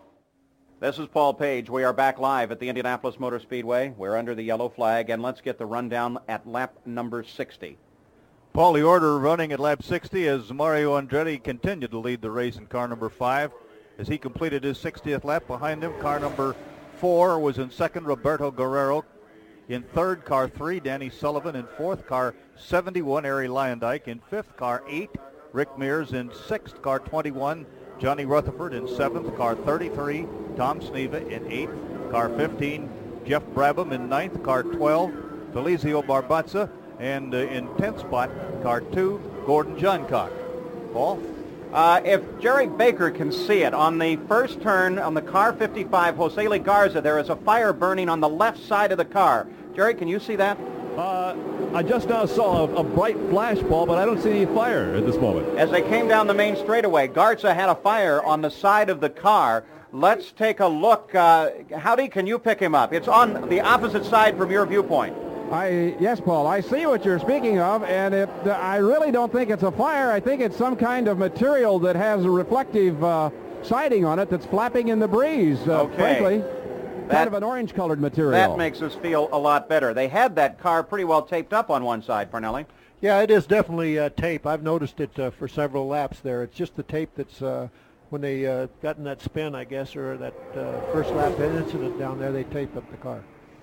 This is Paul Page. We are back live at the Indianapolis Motor Speedway. We're under the yellow flag, and let's get the rundown at lap number sixty. Paul, the order running at lap sixty as Mario Andretti continued to lead the race in car number five. As he completed his sixtieth lap behind him, car number four was in second, Roberto Guerrero. In third, car three, Danny Sullivan. In fourth, car seventy-one, Arie Luyendyk. In fifth, car eight, Rick Mears. In sixth, car twenty-one, Johnny Rutherford. In seventh, car thirty-three, Tom Sneva. In eighth, car fifteen, Jeff Brabham. In ninth, car twelve, Felizio Barbatza. And uh, in tenth spot, car two, Gordon Johncock. Paul? Uh, if Jerry Baker can see it, on the first turn on the car fifty-five, Jose Lee Garza, there is a fire burning on the left side of the car. Jerry, can you see that? Uh, I just now saw a, a bright flash, Paul, but I don't see any fire at this moment. As they came down the main straightaway, Garza had a fire on the side of the car. Let's take a look. Uh, Howdy, can you pick him up? It's on the opposite side from your viewpoint. I yes, Paul, I see what you're speaking of, and it, uh, I really don't think it's a fire. I think it's some kind of material that has a reflective uh, siding on it that's flapping in the breeze, uh, okay. frankly. That, kind of an orange-colored material. That makes us feel a lot better. They had that car pretty well taped up on one side, Parnelli. Yeah, it is definitely uh, tape. I've noticed it uh, for several laps there. It's just the tape that's, uh, when they uh, got in that spin, I guess, or that uh, first lap incident down there, they taped up the car.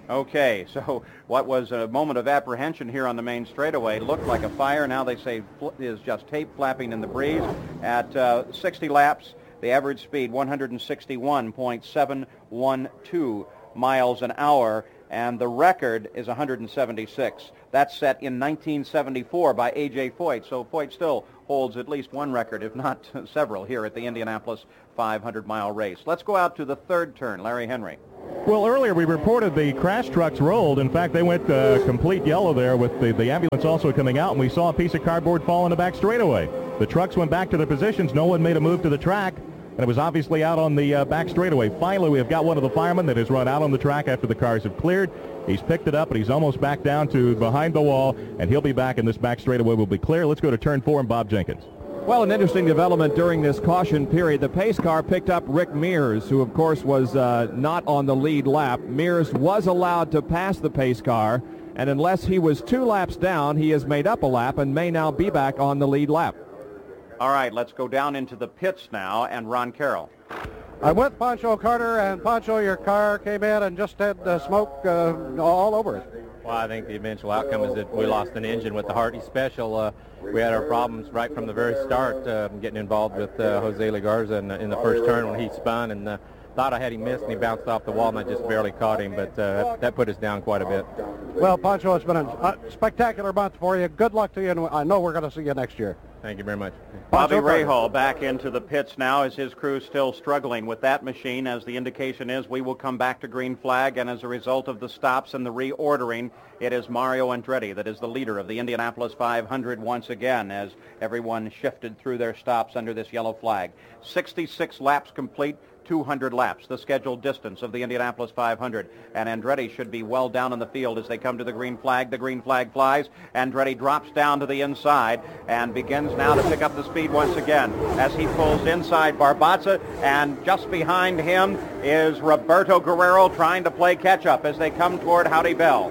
Okay, so what was a moment of apprehension here on the main straightaway looked like a fire. Now they say fl- is just tape flapping in the breeze. At uh, sixty laps, the average speed one hundred sixty-one point seven one two miles an hour, and the record is one hundred seventy-six. That's set in nineteen seventy-four by A J Foyt. So Foyt still holds at least one record, if not several, here at the Indianapolis five hundred mile race. Let's go out to the third turn. Larry Henry. Well, earlier we reported the crash trucks rolled. In fact, they went uh, complete yellow there with the, the ambulance also coming out, and we saw a piece of cardboard fall in the back straightaway. The trucks went back to their positions. No one made a move to the track, and it was obviously out on the uh, back straightaway. Finally, we have got one of the firemen that has run out on the track after the cars have cleared. He's picked it up, and he's almost back down to behind the wall, and he'll be back, and this back straightaway will be clear. Let's go to turn four and Bob Jenkins. Well, an interesting development during this caution period. The pace car picked up Rick Mears, who, of course, was uh, not on the lead lap. Mears was allowed to pass the pace car, and unless he was two laps down, he has made up a lap and may now be back on the lead lap. All right, let's go down into the pits now, and Ron Carroll. I'm with Pancho Carter, and Pancho, your car came in and just had uh, smoke uh, all over it. Well, I think the eventual outcome is that we lost an engine with the Hardy Special. Uh, we had our problems right from the very start, uh, getting involved with uh, Jose Legarza in, in the first turn when he spun, and uh, thought I had him missed, and he bounced off the wall, and I just barely caught him, but uh, that, that put us down quite a bit. Well, Pancho, it's been a uh, spectacular month for you. Good luck to you, and I know we're going to see you next year. Thank you very much. Bobby Rahal back into the pits now as his crew still struggling with that machine. As the indication is, we will come back to green flag, and as a result of the stops and the reordering, it is Mario Andretti that is the leader of the Indianapolis five hundred once again as everyone shifted through their stops under this yellow flag. sixty-six laps complete. two hundred laps, the scheduled distance of the Indianapolis five hundred. And Andretti should be well down in the field as they come to the green flag. The green flag flies. Andretti drops down to the inside and begins now to pick up the speed once again as he pulls inside Barbazza. And just behind him is Roberto Guerrero trying to play catch-up as they come toward Howdy Bell.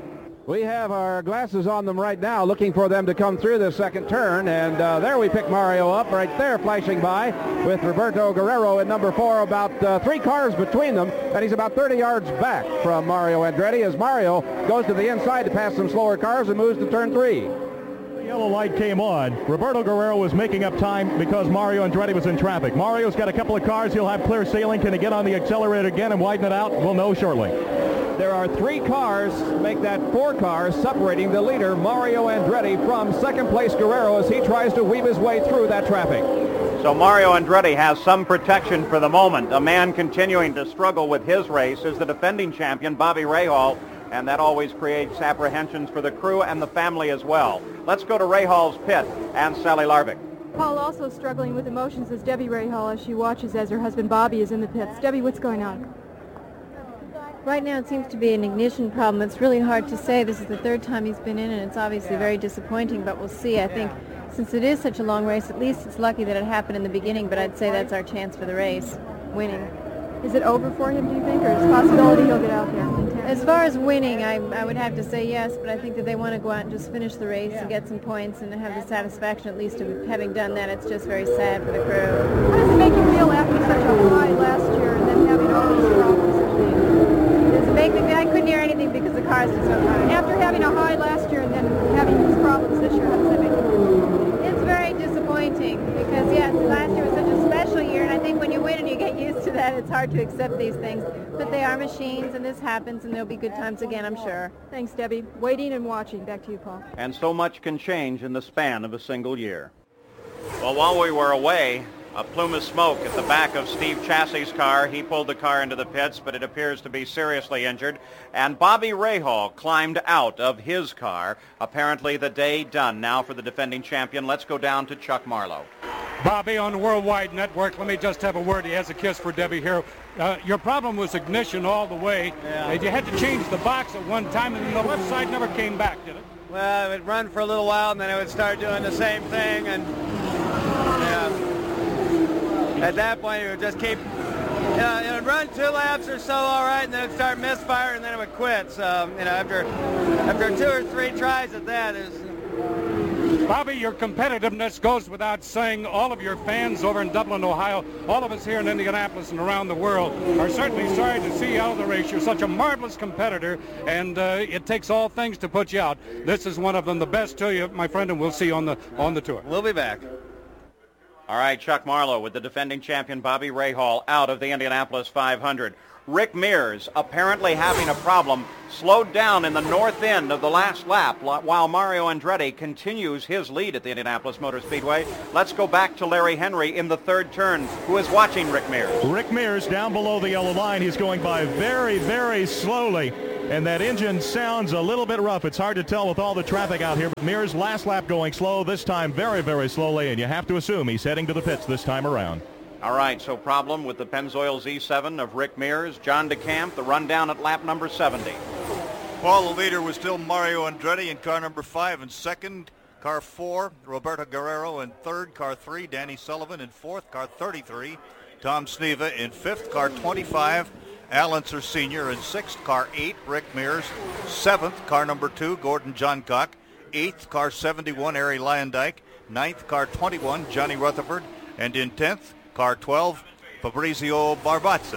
We have our glasses on them right now, looking for them to come through the second turn, and uh, there we pick Mario up right there, flashing by with Roberto Guerrero in number four, about uh, three cars between them, and he's about thirty yards back from Mario Andretti as Mario goes to the inside to pass some slower cars and moves to turn three. The yellow light came on. Roberto Guerrero was making up time because Mario Andretti was in traffic. Mario's got a couple of cars. He'll have clear sailing. Can he get on the accelerator again and widen it out? We'll know shortly. There are three cars, make that four cars, separating the leader, Mario Andretti, from second place Guerrero as he tries to weave his way through that traffic. So Mario Andretti has some protection for the moment. A man continuing to struggle with his race is the defending champion, Bobby Rahal, and that always creates apprehensions for the crew and the family as well. Let's go to Rahal's pit and Sally Larvick. Paul also struggling with emotions is Debbie Rahal as she watches as her husband Bobby is in the pits. Debbie, what's going on? Right now it seems to be an ignition problem. It's really hard to say. This is the third time he's been in, and it's obviously very disappointing, but we'll see. I think since it is such a long race, at least it's lucky that it happened in the beginning, but I'd say that's our chance for the race, winning. Is it over for him, do you think, or is it a possibility he'll get out there? As far as winning, I, I would have to say yes, but I think that they want to go out and just finish the race and get some points and have the satisfaction at least of having done that. It's just very sad for the crew. How does it make you feel after such a high last year and then having all these problems this week? Does it make me, I couldn't hear anything because the cars were so high. After having a high last year and then having these problems this year, how does that make you feel? It's very disappointing because, yes, last year was such a special year, and I think when you win and you get used to that, it's hard to accept these things. But they are machines, and this happens, and there'll be good times again, I'm sure. Thanks, Debbie. Waiting and watching. Back to you, Paul. And so much can change in the span of a single year. Well, while we were away, a plume of smoke at the back of Steve Chassey's car. He pulled the car into the pits, but it appears to be seriously injured. And Bobby Rahal climbed out of his car. Apparently the day done now for the defending champion. Let's go down to Chuck Marlowe. Bobby, on the Worldwide Network, let me just have a word. He has a kiss for Debbie here. Uh, your problem was ignition all the way. Yeah. And you had to change the box at one time, and the left side never came back, did it? Well, it would run for a little while, and then it would start doing the same thing, and yeah. At that point, it would just keep, you know, it would run two laps or so, all right, and then it would start misfire, and then it would quit. So, you know, after after two or three tries at that, it was, Bobby, your competitiveness goes without saying. All of your fans over in Dublin, Ohio, all of us here in Indianapolis and around the world are certainly sorry to see you out of the race. You're such a marvelous competitor, and uh, it takes all things to put you out. This is one of them. The best to you, my friend, and we'll see you on the on the tour. We'll be back. All right, Chuck Marlowe with the defending champion Bobby Rahal out of the Indianapolis five hundred. Rick Mears, apparently having a problem, slowed down in the north end of the last lap while Mario Andretti continues his lead at the Indianapolis Motor Speedway. Let's go back to Larry Henry in the third turn, who is watching Rick Mears. Rick Mears down below the yellow line. He's going by very, very slowly, and that engine sounds a little bit rough. It's hard to tell with all the traffic out here, but Mears last lap going slow, this time very, very slowly, and you have to assume he's heading to the pits this time around. All right, so problem with the Pennzoil Z seven of Rick Mears. John DeCamp, the rundown at lap number seventy. Well, the leader was still Mario Andretti in car number five. In second, car four, Roberto Guerrero. In third, car three, Danny Sullivan. In fourth, car thirty-three, Tom Sneva. In fifth, car twenty-five, Al Unser Senior. In sixth, car eight, Rick Mears. Seventh, car number two, Gordon Johncock. Eighth, car seventy-one, Harry Lyondike. Ninth, car twenty-one, Johnny Rutherford. And in tenth, car twelve, Fabrizio Barbazza.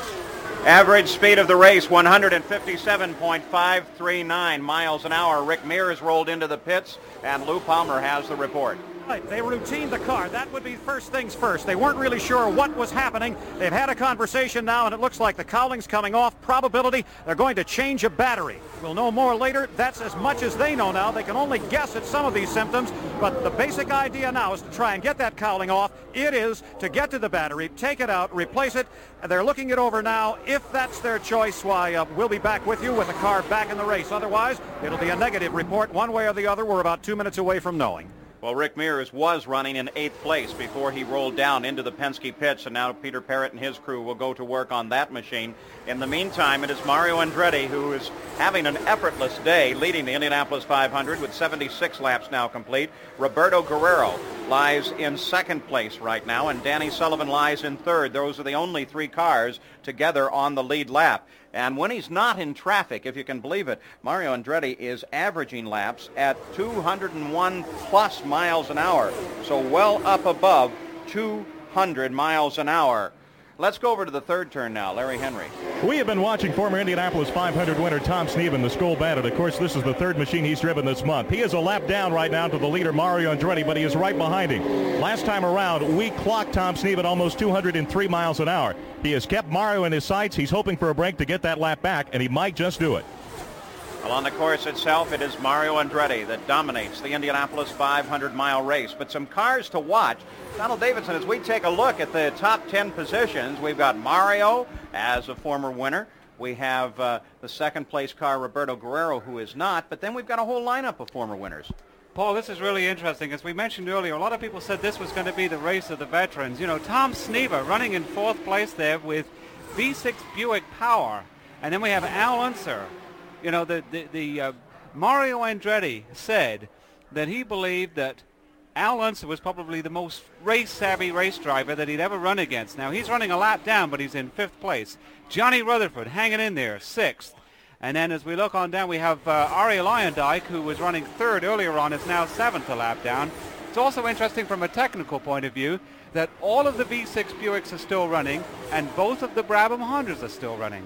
Average speed of the race, one fifty-seven point five three nine miles an hour. Rick Mears rolled into the pits, and Lou Palmer has the report. Right, they routined the car. That would be first things first. They weren't really sure what was happening. They've had a conversation now, and it looks like the cowling's coming off. Probability, they're going to change a battery. We'll know more later. That's as much as they know now. They can only guess at some of these symptoms, but the basic idea now is to try and get that cowling off. It is to get to the battery, take it out, replace it. They're looking it over now. If that's their choice, why, uh, we'll be back with you with the car back in the race. Otherwise, it'll be a negative report one way or the other. We're about two minutes away from knowing. Well, Rick Mears was running in eighth place before he rolled down into the Penske pits, and now Peter Parrott and his crew will go to work on that machine. In the meantime, it is Mario Andretti who is having an effortless day, leading the Indianapolis five hundred with seventy-six laps now complete. Roberto Guerrero lies in second place right now, and Danny Sullivan lies in third. Those are the only three cars together on the lead lap. And when he's not in traffic, if you can believe it, Mario Andretti is averaging laps at two hundred one plus miles an hour, so well up above two hundred miles an hour. Let's go over to the third turn now. Larry Henry. We have been watching former Indianapolis five hundred winner Tom Sneven, the Skoal Bandit. Of course, this is the third machine he's driven this month. He is a lap down right now to the leader, Mario Andretti, but he is right behind him. Last time around, we clocked Tom Sneven almost two hundred three miles an hour. He has kept Mario in his sights. He's hoping for a break to get that lap back, and he might just do it. Well, on the course itself, it is Mario Andretti that dominates the Indianapolis five hundred mile race. But some cars to watch. Donald Davidson, as we take a look at the top ten positions, we've got Mario as a former winner. We have uh, the second place car, Roberto Guerrero, who is not. But then we've got a whole lineup of former winners. Paul, this is really interesting. As we mentioned earlier, a lot of people said this was going to be the race of the veterans. You know, Tom Sneva running in fourth place there with V six Buick Power. And then we have Al Unser. You know, the, the, the uh, Mario Andretti said that he believed that Al Unser was probably the most race-savvy race driver that he'd ever run against. Now, he's running a lap down, but he's in fifth place. Johnny Rutherford hanging in there, sixth. And then as we look on down, we have uh, Ari Lyondike, who was running third earlier on, is now seventh a lap down. It's also interesting from a technical point of view that all of the V six Buicks are still running, and both of the Brabham Hondas are still running.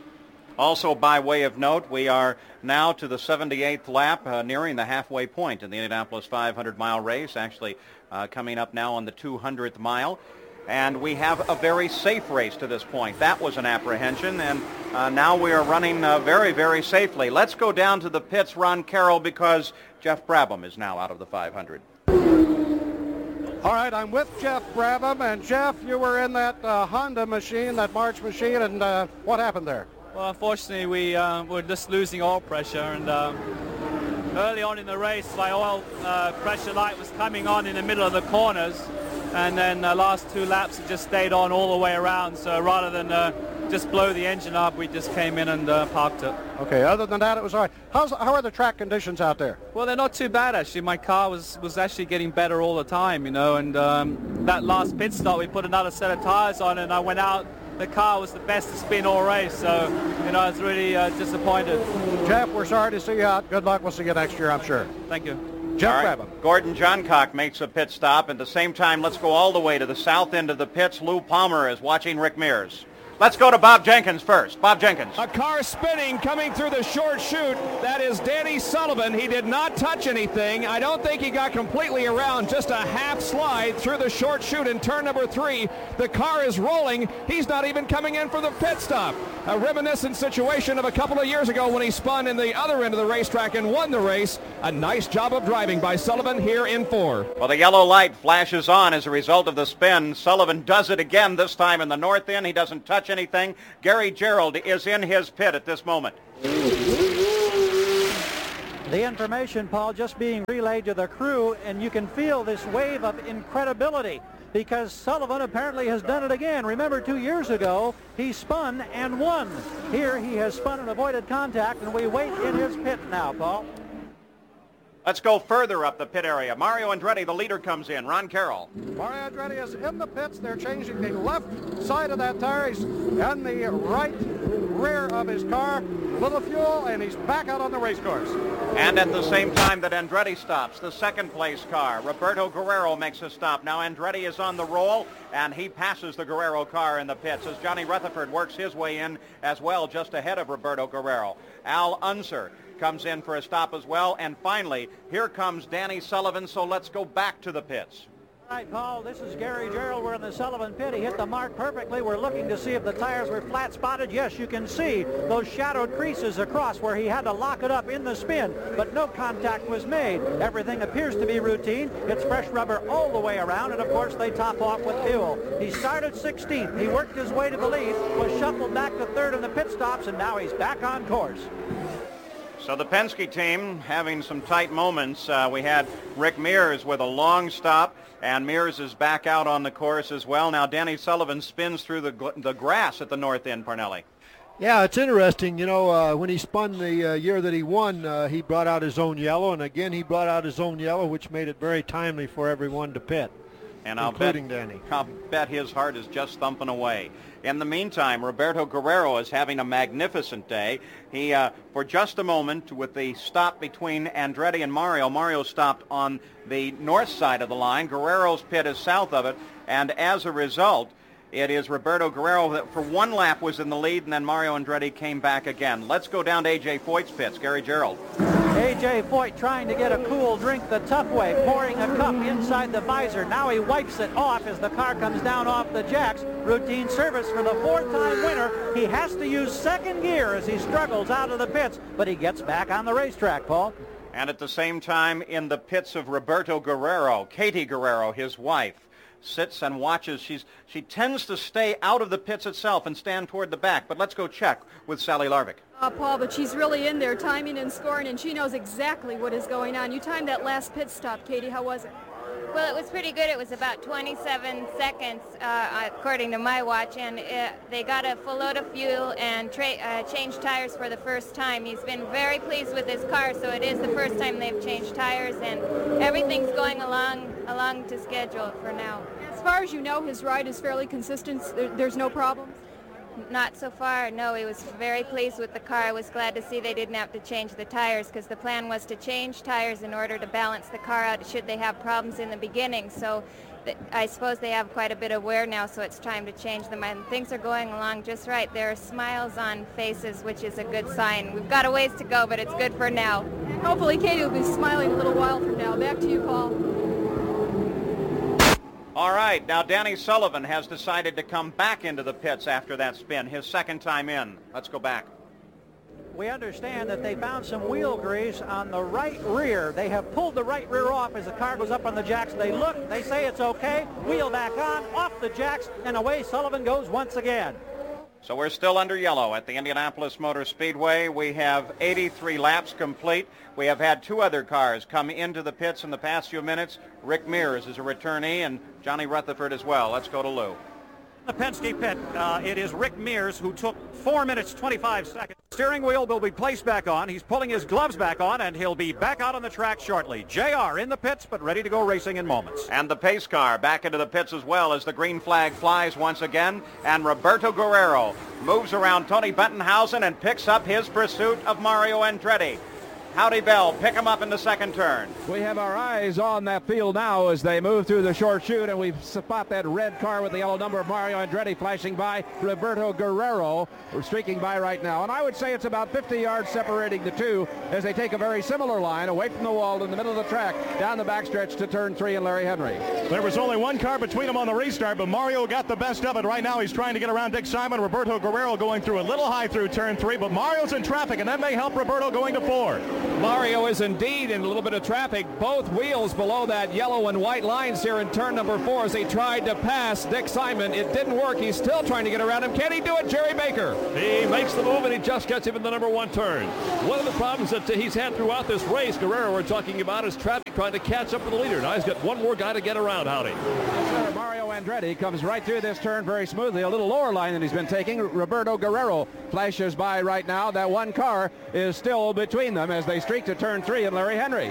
Also, by way of note, we are now to the seventy-eighth lap, uh, nearing the halfway point in the Indianapolis five hundred mile race, actually uh, coming up now on the two hundredth mile. And we have a very safe race to this point. That was an apprehension, and uh, now we are running uh, very, very safely. Let's go down to the pits, Ron Carroll, because Jeff Brabham is now out of the five hundred. All right, I'm with Jeff Brabham, and Jeff, you were in that uh, Honda machine, that March machine, and uh, what happened there? Well, unfortunately, we uh, were just losing oil pressure, and uh, early on in the race, my oil uh, pressure light was coming on in the middle of the corners, and then the uh, last two laps it just stayed on all the way around. So rather than uh, just blow the engine up, we just came in and uh, parked it. Okay, other than that, it was all right. How's, how are the track conditions out there? Well, they're not too bad, actually. My car was, was actually getting better all the time, you know, and um, that last pit stop, we put another set of tires on, and I went out. The car was the best it's been all race, so, you know, I was really uh, disappointed. Jeff, we're sorry to see you out. Good luck. We'll see you next year, I'm sure. Thank you. Jeff All right. Brabham. Gordon Johncock makes a pit stop. At the same time, let's go all the way to the south end of the pits. Lou Palmer is watching Rick Mears. Let's go to Bob Jenkins first. Bob Jenkins. A car spinning coming through the short chute. That is Danny Sullivan. He did not touch anything. I don't think he got completely around. Just a half slide through the short chute in turn number three. The car is rolling. He's not even coming in for the pit stop. A reminiscent situation of a couple of years ago when he spun in the other end of the racetrack and won the race. A nice job of driving by Sullivan here in four. Well, the yellow light flashes on as a result of the spin. Sullivan does it again, this time in the north end. He doesn't touch anything. Gary Gerald is in his pit at this moment. The information, Paul, just being relayed to the crew, and you can feel this wave of incredibility because Sullivan apparently has done it again. Remember, two years ago, he spun and won. Here, he has spun and avoided contact, and we wait in his pit now, Paul. Let's go further up the pit area. Mario Andretti, the leader, comes in. Ron Carroll. Mario Andretti is in the pits. They're changing the left side of that tire. He's in the right rear of his car. Little fuel, and he's back out on the race course. And at the same time that Andretti stops, the second place car, Roberto Guerrero makes a stop. Now Andretti is on the roll, and he passes the Guerrero car in the pits as Johnny Rutherford works his way in as well, just ahead of Roberto Guerrero. Al Unser comes in for a stop as well. And finally, here comes Danny Sullivan, so let's go back to the pits. All right, Paul, this is Gary Gerald. We're in the Sullivan pit. He hit the mark perfectly. We're looking to see if the tires were flat spotted. Yes, you can see those shadowed creases across where he had to lock it up in the spin, but no contact was made. Everything appears to be routine. It's fresh rubber all the way around, and of course they top off with fuel. He started sixteenth. He worked his way to the lead, was shuffled back to third in the pit stops, and now he's back on course. So the Penske team having some tight moments. Uh, we had Rick Mears with a long stop, and Mears is back out on the course as well. Now Danny Sullivan spins through the, gl- the grass at the north end, Parnelli. Yeah, it's interesting. You know, uh, when he spun the uh, year that he won, uh, he brought out his own yellow, and again he brought out his own yellow, which made it very timely for everyone to pit, and I'll including bet, Danny. I'll bet his heart is just thumping away. In the meantime, Roberto Guerrero is having a magnificent day. He, uh, for just a moment, with the stop between Andretti and Mario, Mario stopped on the north side of the line. Guerrero's pit is south of it, and as a result, it is Roberto Guerrero that for one lap was in the lead, and then Mario Andretti came back again. Let's go down to A J Foyt's pits. Gary Gerald. A J Foyt trying to get a cool drink the tough way, pouring a cup inside the visor. Now he wipes it off as the car comes down off the jacks. Routine service for the fourth-time winner. He has to use second gear as he struggles out of the pits, but he gets back on the racetrack, Paul. And at the same time, in the pits of Roberto Guerrero, Katie Guerrero, his wife, sits and watches. She's she tends to stay out of the pits itself and stand toward the back. But let's go check with Sally Larvick. Uh, Paul, but she's really in there timing and scoring, and she knows exactly what is going on. You timed that last pit stop, Katie. How was it? Well, it was pretty good. It was about twenty-seven seconds, uh, according to my watch, and uh, they got a full load of fuel and tra- uh, changed tires for the first time. He's been very pleased with his car, so it is the first time they've changed tires, and everything's going along along to schedule for now. As far as you know, his ride is fairly consistent. There, there's no problems? Not so far, no. He was very pleased with the car. I was glad to see they didn't have to change the tires because the plan was to change tires in order to balance the car out should they have problems in the beginning. So th- I suppose they have quite a bit of wear now, so it's time to change them. And things are going along just right. There are smiles on faces, which is a good sign. We've got a ways to go, but it's good for now. And hopefully Katie will be smiling a little while from now. Back to you, Paul. All right, now Danny Sullivan has decided to come back into the pits after that spin, his second time in. Let's go back. We understand that they found some wheel grease on the right rear. They have pulled the right rear off as the car goes up on the jacks. They look, they say it's okay, wheel back on, off the jacks, and away Sullivan goes once again. So we're still under yellow at the Indianapolis Motor Speedway. We have eighty-three laps complete. We have had two other cars come into the pits in the past few minutes. Rick Mears is a returnee, and Johnny Rutherford as well. Let's go to Lou. The Penske pit, uh, it is Rick Mears who took four minutes, twenty-five seconds. Steering wheel will be placed back on. He's pulling his gloves back on, and he'll be back out on the track shortly. J R in the pits, but ready to go racing in moments. And the pace car back into the pits as well as the green flag flies once again. And Roberto Guerrero moves around Tony Bettenhausen and picks up his pursuit of Mario Andretti. Howdy Bell pick him up in the second turn. We have our eyes on that field now as they move through the short chute, and we spot that red car with the yellow number of Mario Andretti flashing by. Roberto Guerrero streaking by right now, and I would say it's about fifty yards separating the two as they take a very similar line away from the wall in the middle of the track down the backstretch to turn three and Larry Henry. There was only one car between them on the restart, but Mario got the best of it. Right now he's trying to get around Dick Simon. Roberto Guerrero going through a little high through turn three, but Mario's in traffic, and that may help Roberto going to four. Mario is indeed in a little bit of traffic. Both wheels below that yellow and white lines here in turn number four as he tried to pass Dick Simon. It didn't work. He's still trying to get around him. Can he do it, Jerry Baker? He makes the move, and he just gets him in the number one turn. One of the problems that he's had throughout this race, Guerrero, we're talking about, is traffic trying to catch up with the leader. Now he's got one more guy to get around, Howdy. Yes, sir. Mario Andretti comes right through this turn very smoothly. A little lower line than he's been taking. Roberto Guerrero flashes by right now. That one car is still between them as they streak to turn three and Larry Henry.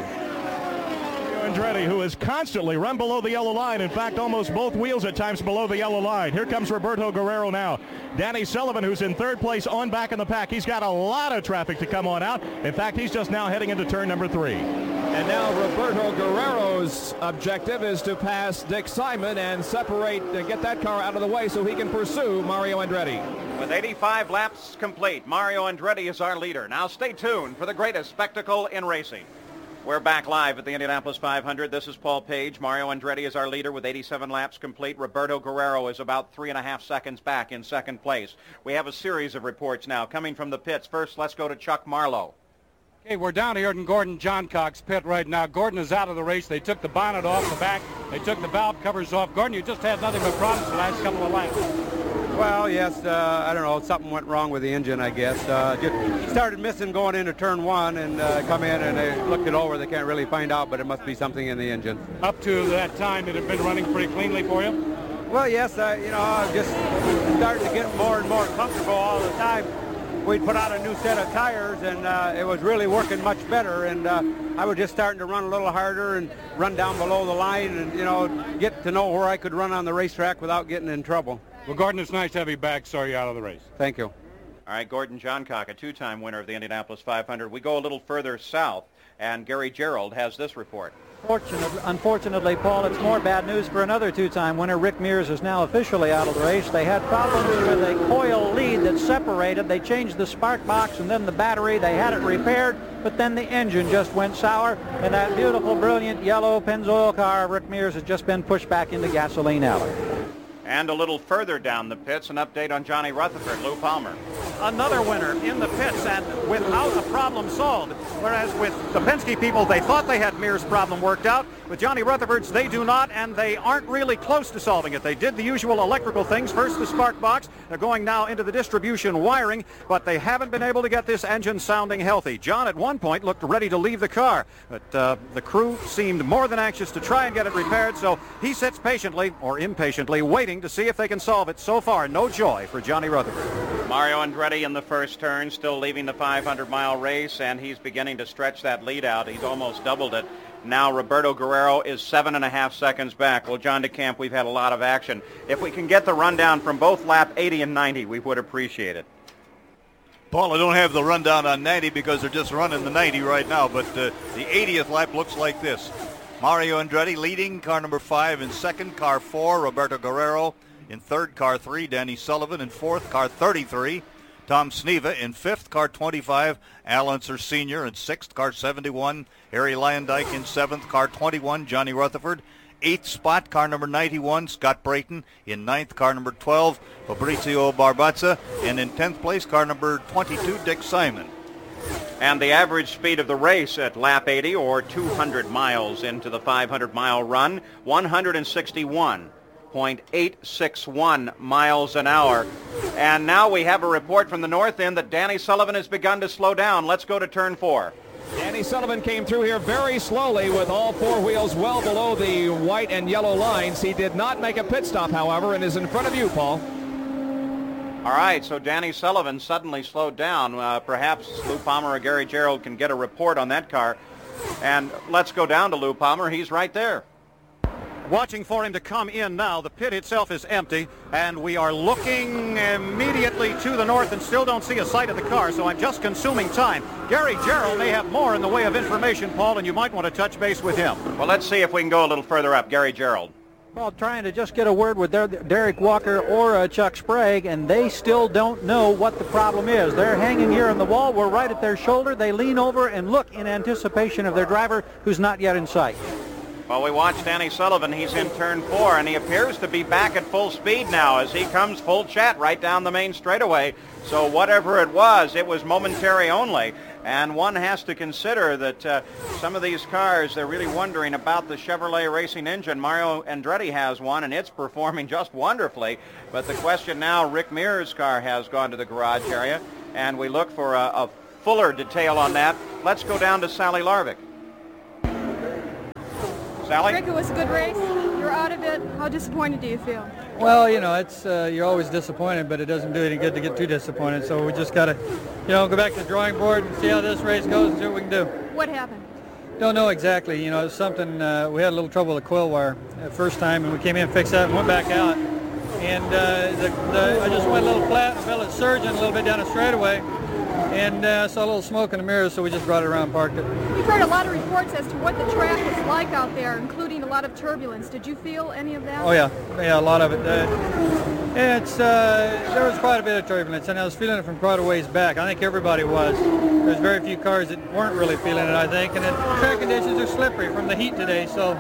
Andretti, who has constantly run below the yellow line. In fact, almost both wheels at times below the yellow line. Here comes Roberto Guerrero now. Danny Sullivan, who's in third place on back in the pack. He's got a lot of traffic to come on out. In fact, he's just now heading into turn number three. And now Roberto Guerrero's objective is to pass Dick Simon and separate, uh, get that car out of the way so he can pursue Mario Andretti. With eighty-five laps complete, Mario Andretti is our leader. Now stay tuned for the greatest spectacle in racing. We're back live at the Indianapolis five hundred. This is Paul Page. Mario Andretti is our leader with eighty-seven laps complete. Roberto Guerrero is about three and a half seconds back in second place. We have a series of reports now coming from the pits. First, let's go to Chuck Marlowe. Okay, we're down here in Gordon Johncock's pit right now. Gordon is out of the race. They took the bonnet off the back. They took the valve covers off. Gordon, you just had nothing but problems the last couple of laps. Well, yes, uh, I don't know, something went wrong with the engine, I guess. Uh, just started missing going into turn one and uh, come in and they looked it over. They can't really find out, but it must be something in the engine. Up to that time, it had been running pretty cleanly for you? Well, yes, uh, you know, I just started to get more and more comfortable all the time. We'd put out a new set of tires, and uh, it was really working much better, and uh, I was just starting to run a little harder and run down below the line and, you know, get to know where I could run on the racetrack without getting in trouble. Well, Gordon, it's nice to have you back. Sorry you're out of the race. Thank you. All right, Gordon Johncock, a two-time winner of the Indianapolis five hundred. We go a little further south, and Gary Gerald has this report. Fortunately, unfortunately, Paul, it's more bad news for another two-time winner. Rick Mears is now officially out of the race. They had problems with a coil lead that separated. They changed the spark box and then the battery. They had it repaired, but then the engine just went sour, and that beautiful, brilliant yellow Pennzoil car of Rick Mears has just been pushed back into gasoline alley. And a little further down the pits, an update on Johnny Rutherford, Lou Palmer. Another winner in the pits and without a problem solved. Whereas with the Penske people, they thought they had Mears' problem worked out. With Johnny Rutherford's, they do not, and they aren't really close to solving it. They did the usual electrical things. First, the spark box. They're going now into the distribution wiring, but they haven't been able to get this engine sounding healthy. John, at one point, looked ready to leave the car, but uh, the crew seemed more than anxious to try and get it repaired, so he sits patiently, or impatiently, waiting to see if they can solve it. So far, no joy for Johnny Rutherford. Mario Andretti in the first turn, still leaving the five hundred mile race, and he's beginning to stretch that lead out. He's almost doubled it. Now Roberto Guerrero is seven and a half seconds back. Well, John DeCamp, we've had a lot of action. If we can get the rundown from both lap eighty and ninety, we would appreciate it. Paul, I don't have the rundown on ninety because they're just running the ninety right now, but uh, the eightieth lap looks like this. Mario Andretti leading, car number five. In second, car four, Roberto Guerrero. In third, car three, Danny Sullivan. In fourth, car thirty-three, Tom Sneva. In fifth, car twenty-five, Al Unser Senior In sixth, car seventy-one, Harry Lyondike. In seventh, car twenty-one, Johnny Rutherford. Eighth spot, car number ninety-one, Scott Brayton. In ninth, car number twelve, Fabrizio Barbazza. And in tenth place, car number twenty-two, Dick Simon. And the average speed of the race at lap eighty, or two hundred miles into the five hundred mile run, one hundred sixty-one point eight six one miles an hour. And now we have a report from the north end that Danny Sullivan has begun to slow down. Let's go to turn four. Danny Sullivan came through here very slowly with all four wheels well below the white and yellow lines. He did not make a pit stop, however, and is in front of you, Paul. All right, so Danny Sullivan suddenly slowed down. Uh, perhaps Lou Palmer or Gary Gerald can get a report on that car. And let's go down to Lou Palmer. He's right there. watching for him to come in now. The pit itself is empty, and we are looking immediately to the north and still don't see a sight of the car, so I'm just consuming time. Gary Gerould may have more in the way of information, Paul, and you might want to touch base with him. Well, let's see if we can go a little further up. Gary Gerould. Well, trying to just get a word with Der- Derek Walker or uh, Chuck Sprague, and they still don't know what the problem is. They're hanging here on the wall. We're right at their shoulder. They lean over and look in anticipation of their driver, who's not yet in sight. Well, we watched Danny Sullivan. He's in turn four, and he appears to be back at full speed now as he comes full chat right down the main straightaway. So whatever it was, it was momentary only. And one has to consider that uh, some of these cars, they're really wondering about the Chevrolet Racing engine. Mario Andretti has one, and it's performing just wonderfully. But the question now, Rick Mears' car has gone to the garage area, and we look for a, a fuller detail on that. Let's go down to Sally Larvick. Sally? Rick, it was a good race. You're out of it. How disappointed do you feel? Well, you know, it's uh, you're always disappointed, but it doesn't do any good to get too disappointed. So we just got to, you know, go back to the drawing board and see how this race goes and see what we can do. What happened? Don't know exactly. You know, it's something, uh, we had a little trouble with the coil wire the first time, and we came in, fixed that, and went back out. And uh, the, the, I just went a little flat and felt it surging a little bit down the straightaway. And uh, saw a little smoke in the mirror, so we just brought it around and parked it. We've heard a lot of reports as to what the track was like out there, including a lot of turbulence. Did you feel any of that? Oh, yeah. Yeah, a lot of it. Uh, it's uh, there was quite a bit of turbulence, and I was feeling it from quite a ways back. I think everybody was. There's very few cars that weren't really feeling it, I think. And the track conditions are slippery from the heat today, so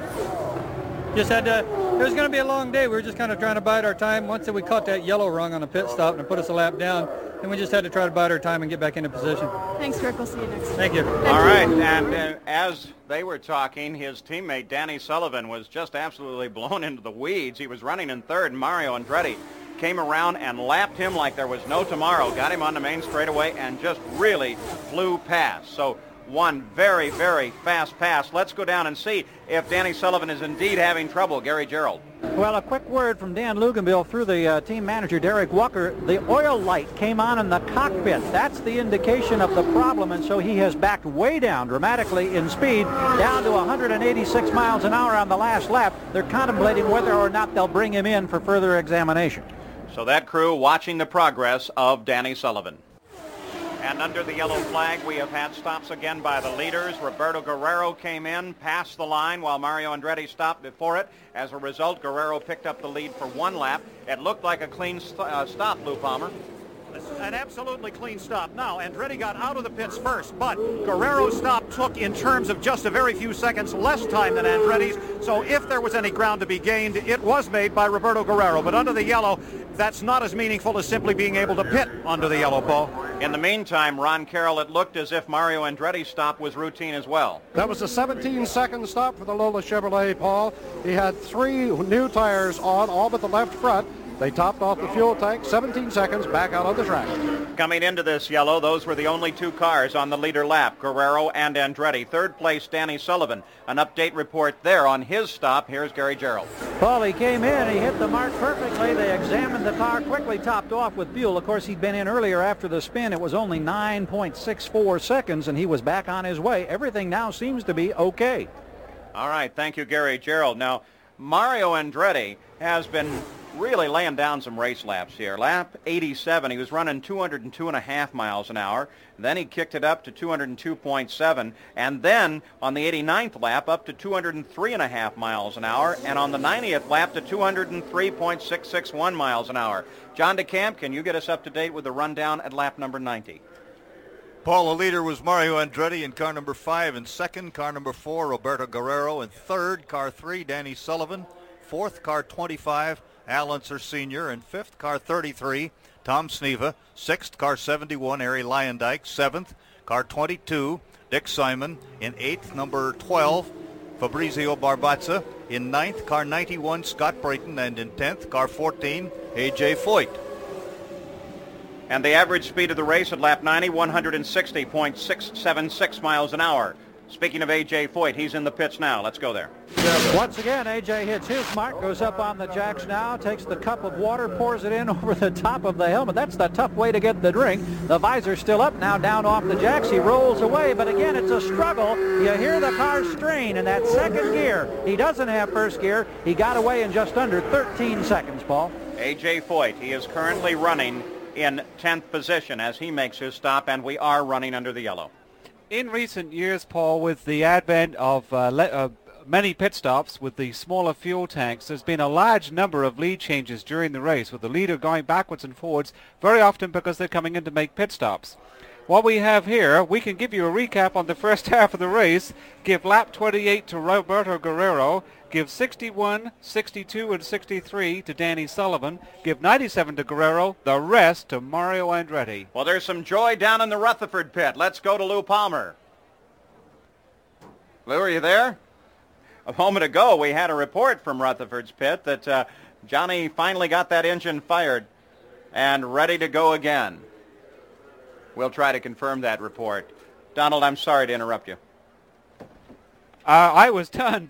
just had to, it was going to be a long day. We were just kind of trying to bide our time. Once we caught that yellow rung on the pit stop and it put us a lap down, then we just had to try to bide our time and get back into position. Thanks, Rick. We'll see you next time. Thank you. Thank All you. right, and uh, as they were talking, his teammate Danny Sullivan was just absolutely blown into the weeds. He was running in third, and Mario Andretti came around and lapped him like there was no tomorrow, got him on the main straightaway, and just really flew past. So one very, very fast pass. Let's go down and see if Danny Sullivan is indeed having trouble. Gary Gerould. Well, a quick word from Dan Luganville through the uh, team manager, Derek Walker. The oil light came on in the cockpit. That's the indication of the problem, and so he has backed way down dramatically in speed, down to one hundred eighty-six miles an hour on the last lap. They're contemplating whether or not they'll bring him in for further examination. So that crew watching the progress of Danny Sullivan. And under the yellow flag, we have had stops again by the leaders. Roberto Guerrero came in, passed the line, while Mario Andretti stopped before it. As a result, Guerrero picked up the lead for one lap. It looked like a clean st- uh, stop, Lou Palmer. An absolutely clean stop. Now, Andretti got out of the pits first, but Guerrero's stop took, in terms of just a very few seconds, less time than Andretti's. So if there was any ground to be gained, it was made by Roberto Guerrero. But under the yellow, that's not as meaningful as simply being able to pit under the yellow, Paul. In the meantime, Ron Carroll, it looked as if Mario Andretti's stop was routine as well. That was a seventeen-second stop for the Lola Chevrolet, Paul. He had three new tires on, all but the left front. They topped off the fuel tank, seventeen seconds, back out on the track. Coming into this yellow, those were the only two cars on the leader lap, Guerrero and Andretti. Third place, Danny Sullivan. An update report there on his stop. Here's Gary Gerould. Paul, he came in, he hit the mark perfectly. They examined the car, quickly topped off with fuel. Of course, he'd been in earlier after the spin. It was only nine point six four seconds, and he was back on his way. Everything now seems to be okay. All right, thank you, Gary Gerould. Now, Mario Andretti has been really laying down some race laps here. Lap eighty-seven, he was running two hundred two and a half miles an hour. Then he kicked it up to two hundred two point seven, and then on the eighty-ninth lap up to two hundred three and a half miles an hour, and on the ninetieth lap to two hundred three point six six one miles an hour. John DeCamp, can you get us up to date with the rundown at lap number ninety? Paul, the leader was Mario Andretti in car number five. In second, car number four, Roberto Guerrero. In third, car three, Danny Sullivan. Fourth, car twenty-five, Al Unser Senior In fifth, car thirty-three, Tom Sneva. Sixth, car seventy-one, Harry Lyondike. Seventh, car twenty-two, Dick Simon. In eighth, number twelve, Fabrizio Barbazza. In ninth, car ninety-one, Scott Brayton. And in tenth, car fourteen, A J Foyt. And the average speed of the race at lap ninety, one hundred sixty point six seven six miles an hour. Speaking of A J Foyt, he's in the pits now. Let's go there. Once again, A J hits his mark, goes up on the jacks now, takes the cup of water, pours it in over the top of the helmet. That's the tough way to get the drink. The visor's still up now, down off the jacks. He rolls away, but again, it's a struggle. You hear the car strain in that second gear. He doesn't have first gear. He got away in just under thirteen seconds, Paul. A J Foyt, he is currently running in tenth position as he makes his stop, and we are running under the yellow. In recent years, Paul, with the advent of uh, le- uh, many pit stops with the smaller fuel tanks, there's been a large number of lead changes during the race, with the leader going backwards and forwards, very often because they're coming in to make pit stops. What we have here, we can give you a recap on the first half of the race, give lap twenty-eight to Roberto Guerrero, give sixty-one, sixty-two, and sixty-three to Danny Sullivan, give ninety-seven to Guerrero, the rest to Mario Andretti. Well, there's some joy down in the Rutherford pit. Let's go to Lou Palmer. Lou, are you there? A moment ago, we had a report from Rutherford's pit that uh, Johnny finally got that engine fired and ready to go again. We'll try to confirm that report. Donald, I'm sorry to interrupt you. Uh, I was done.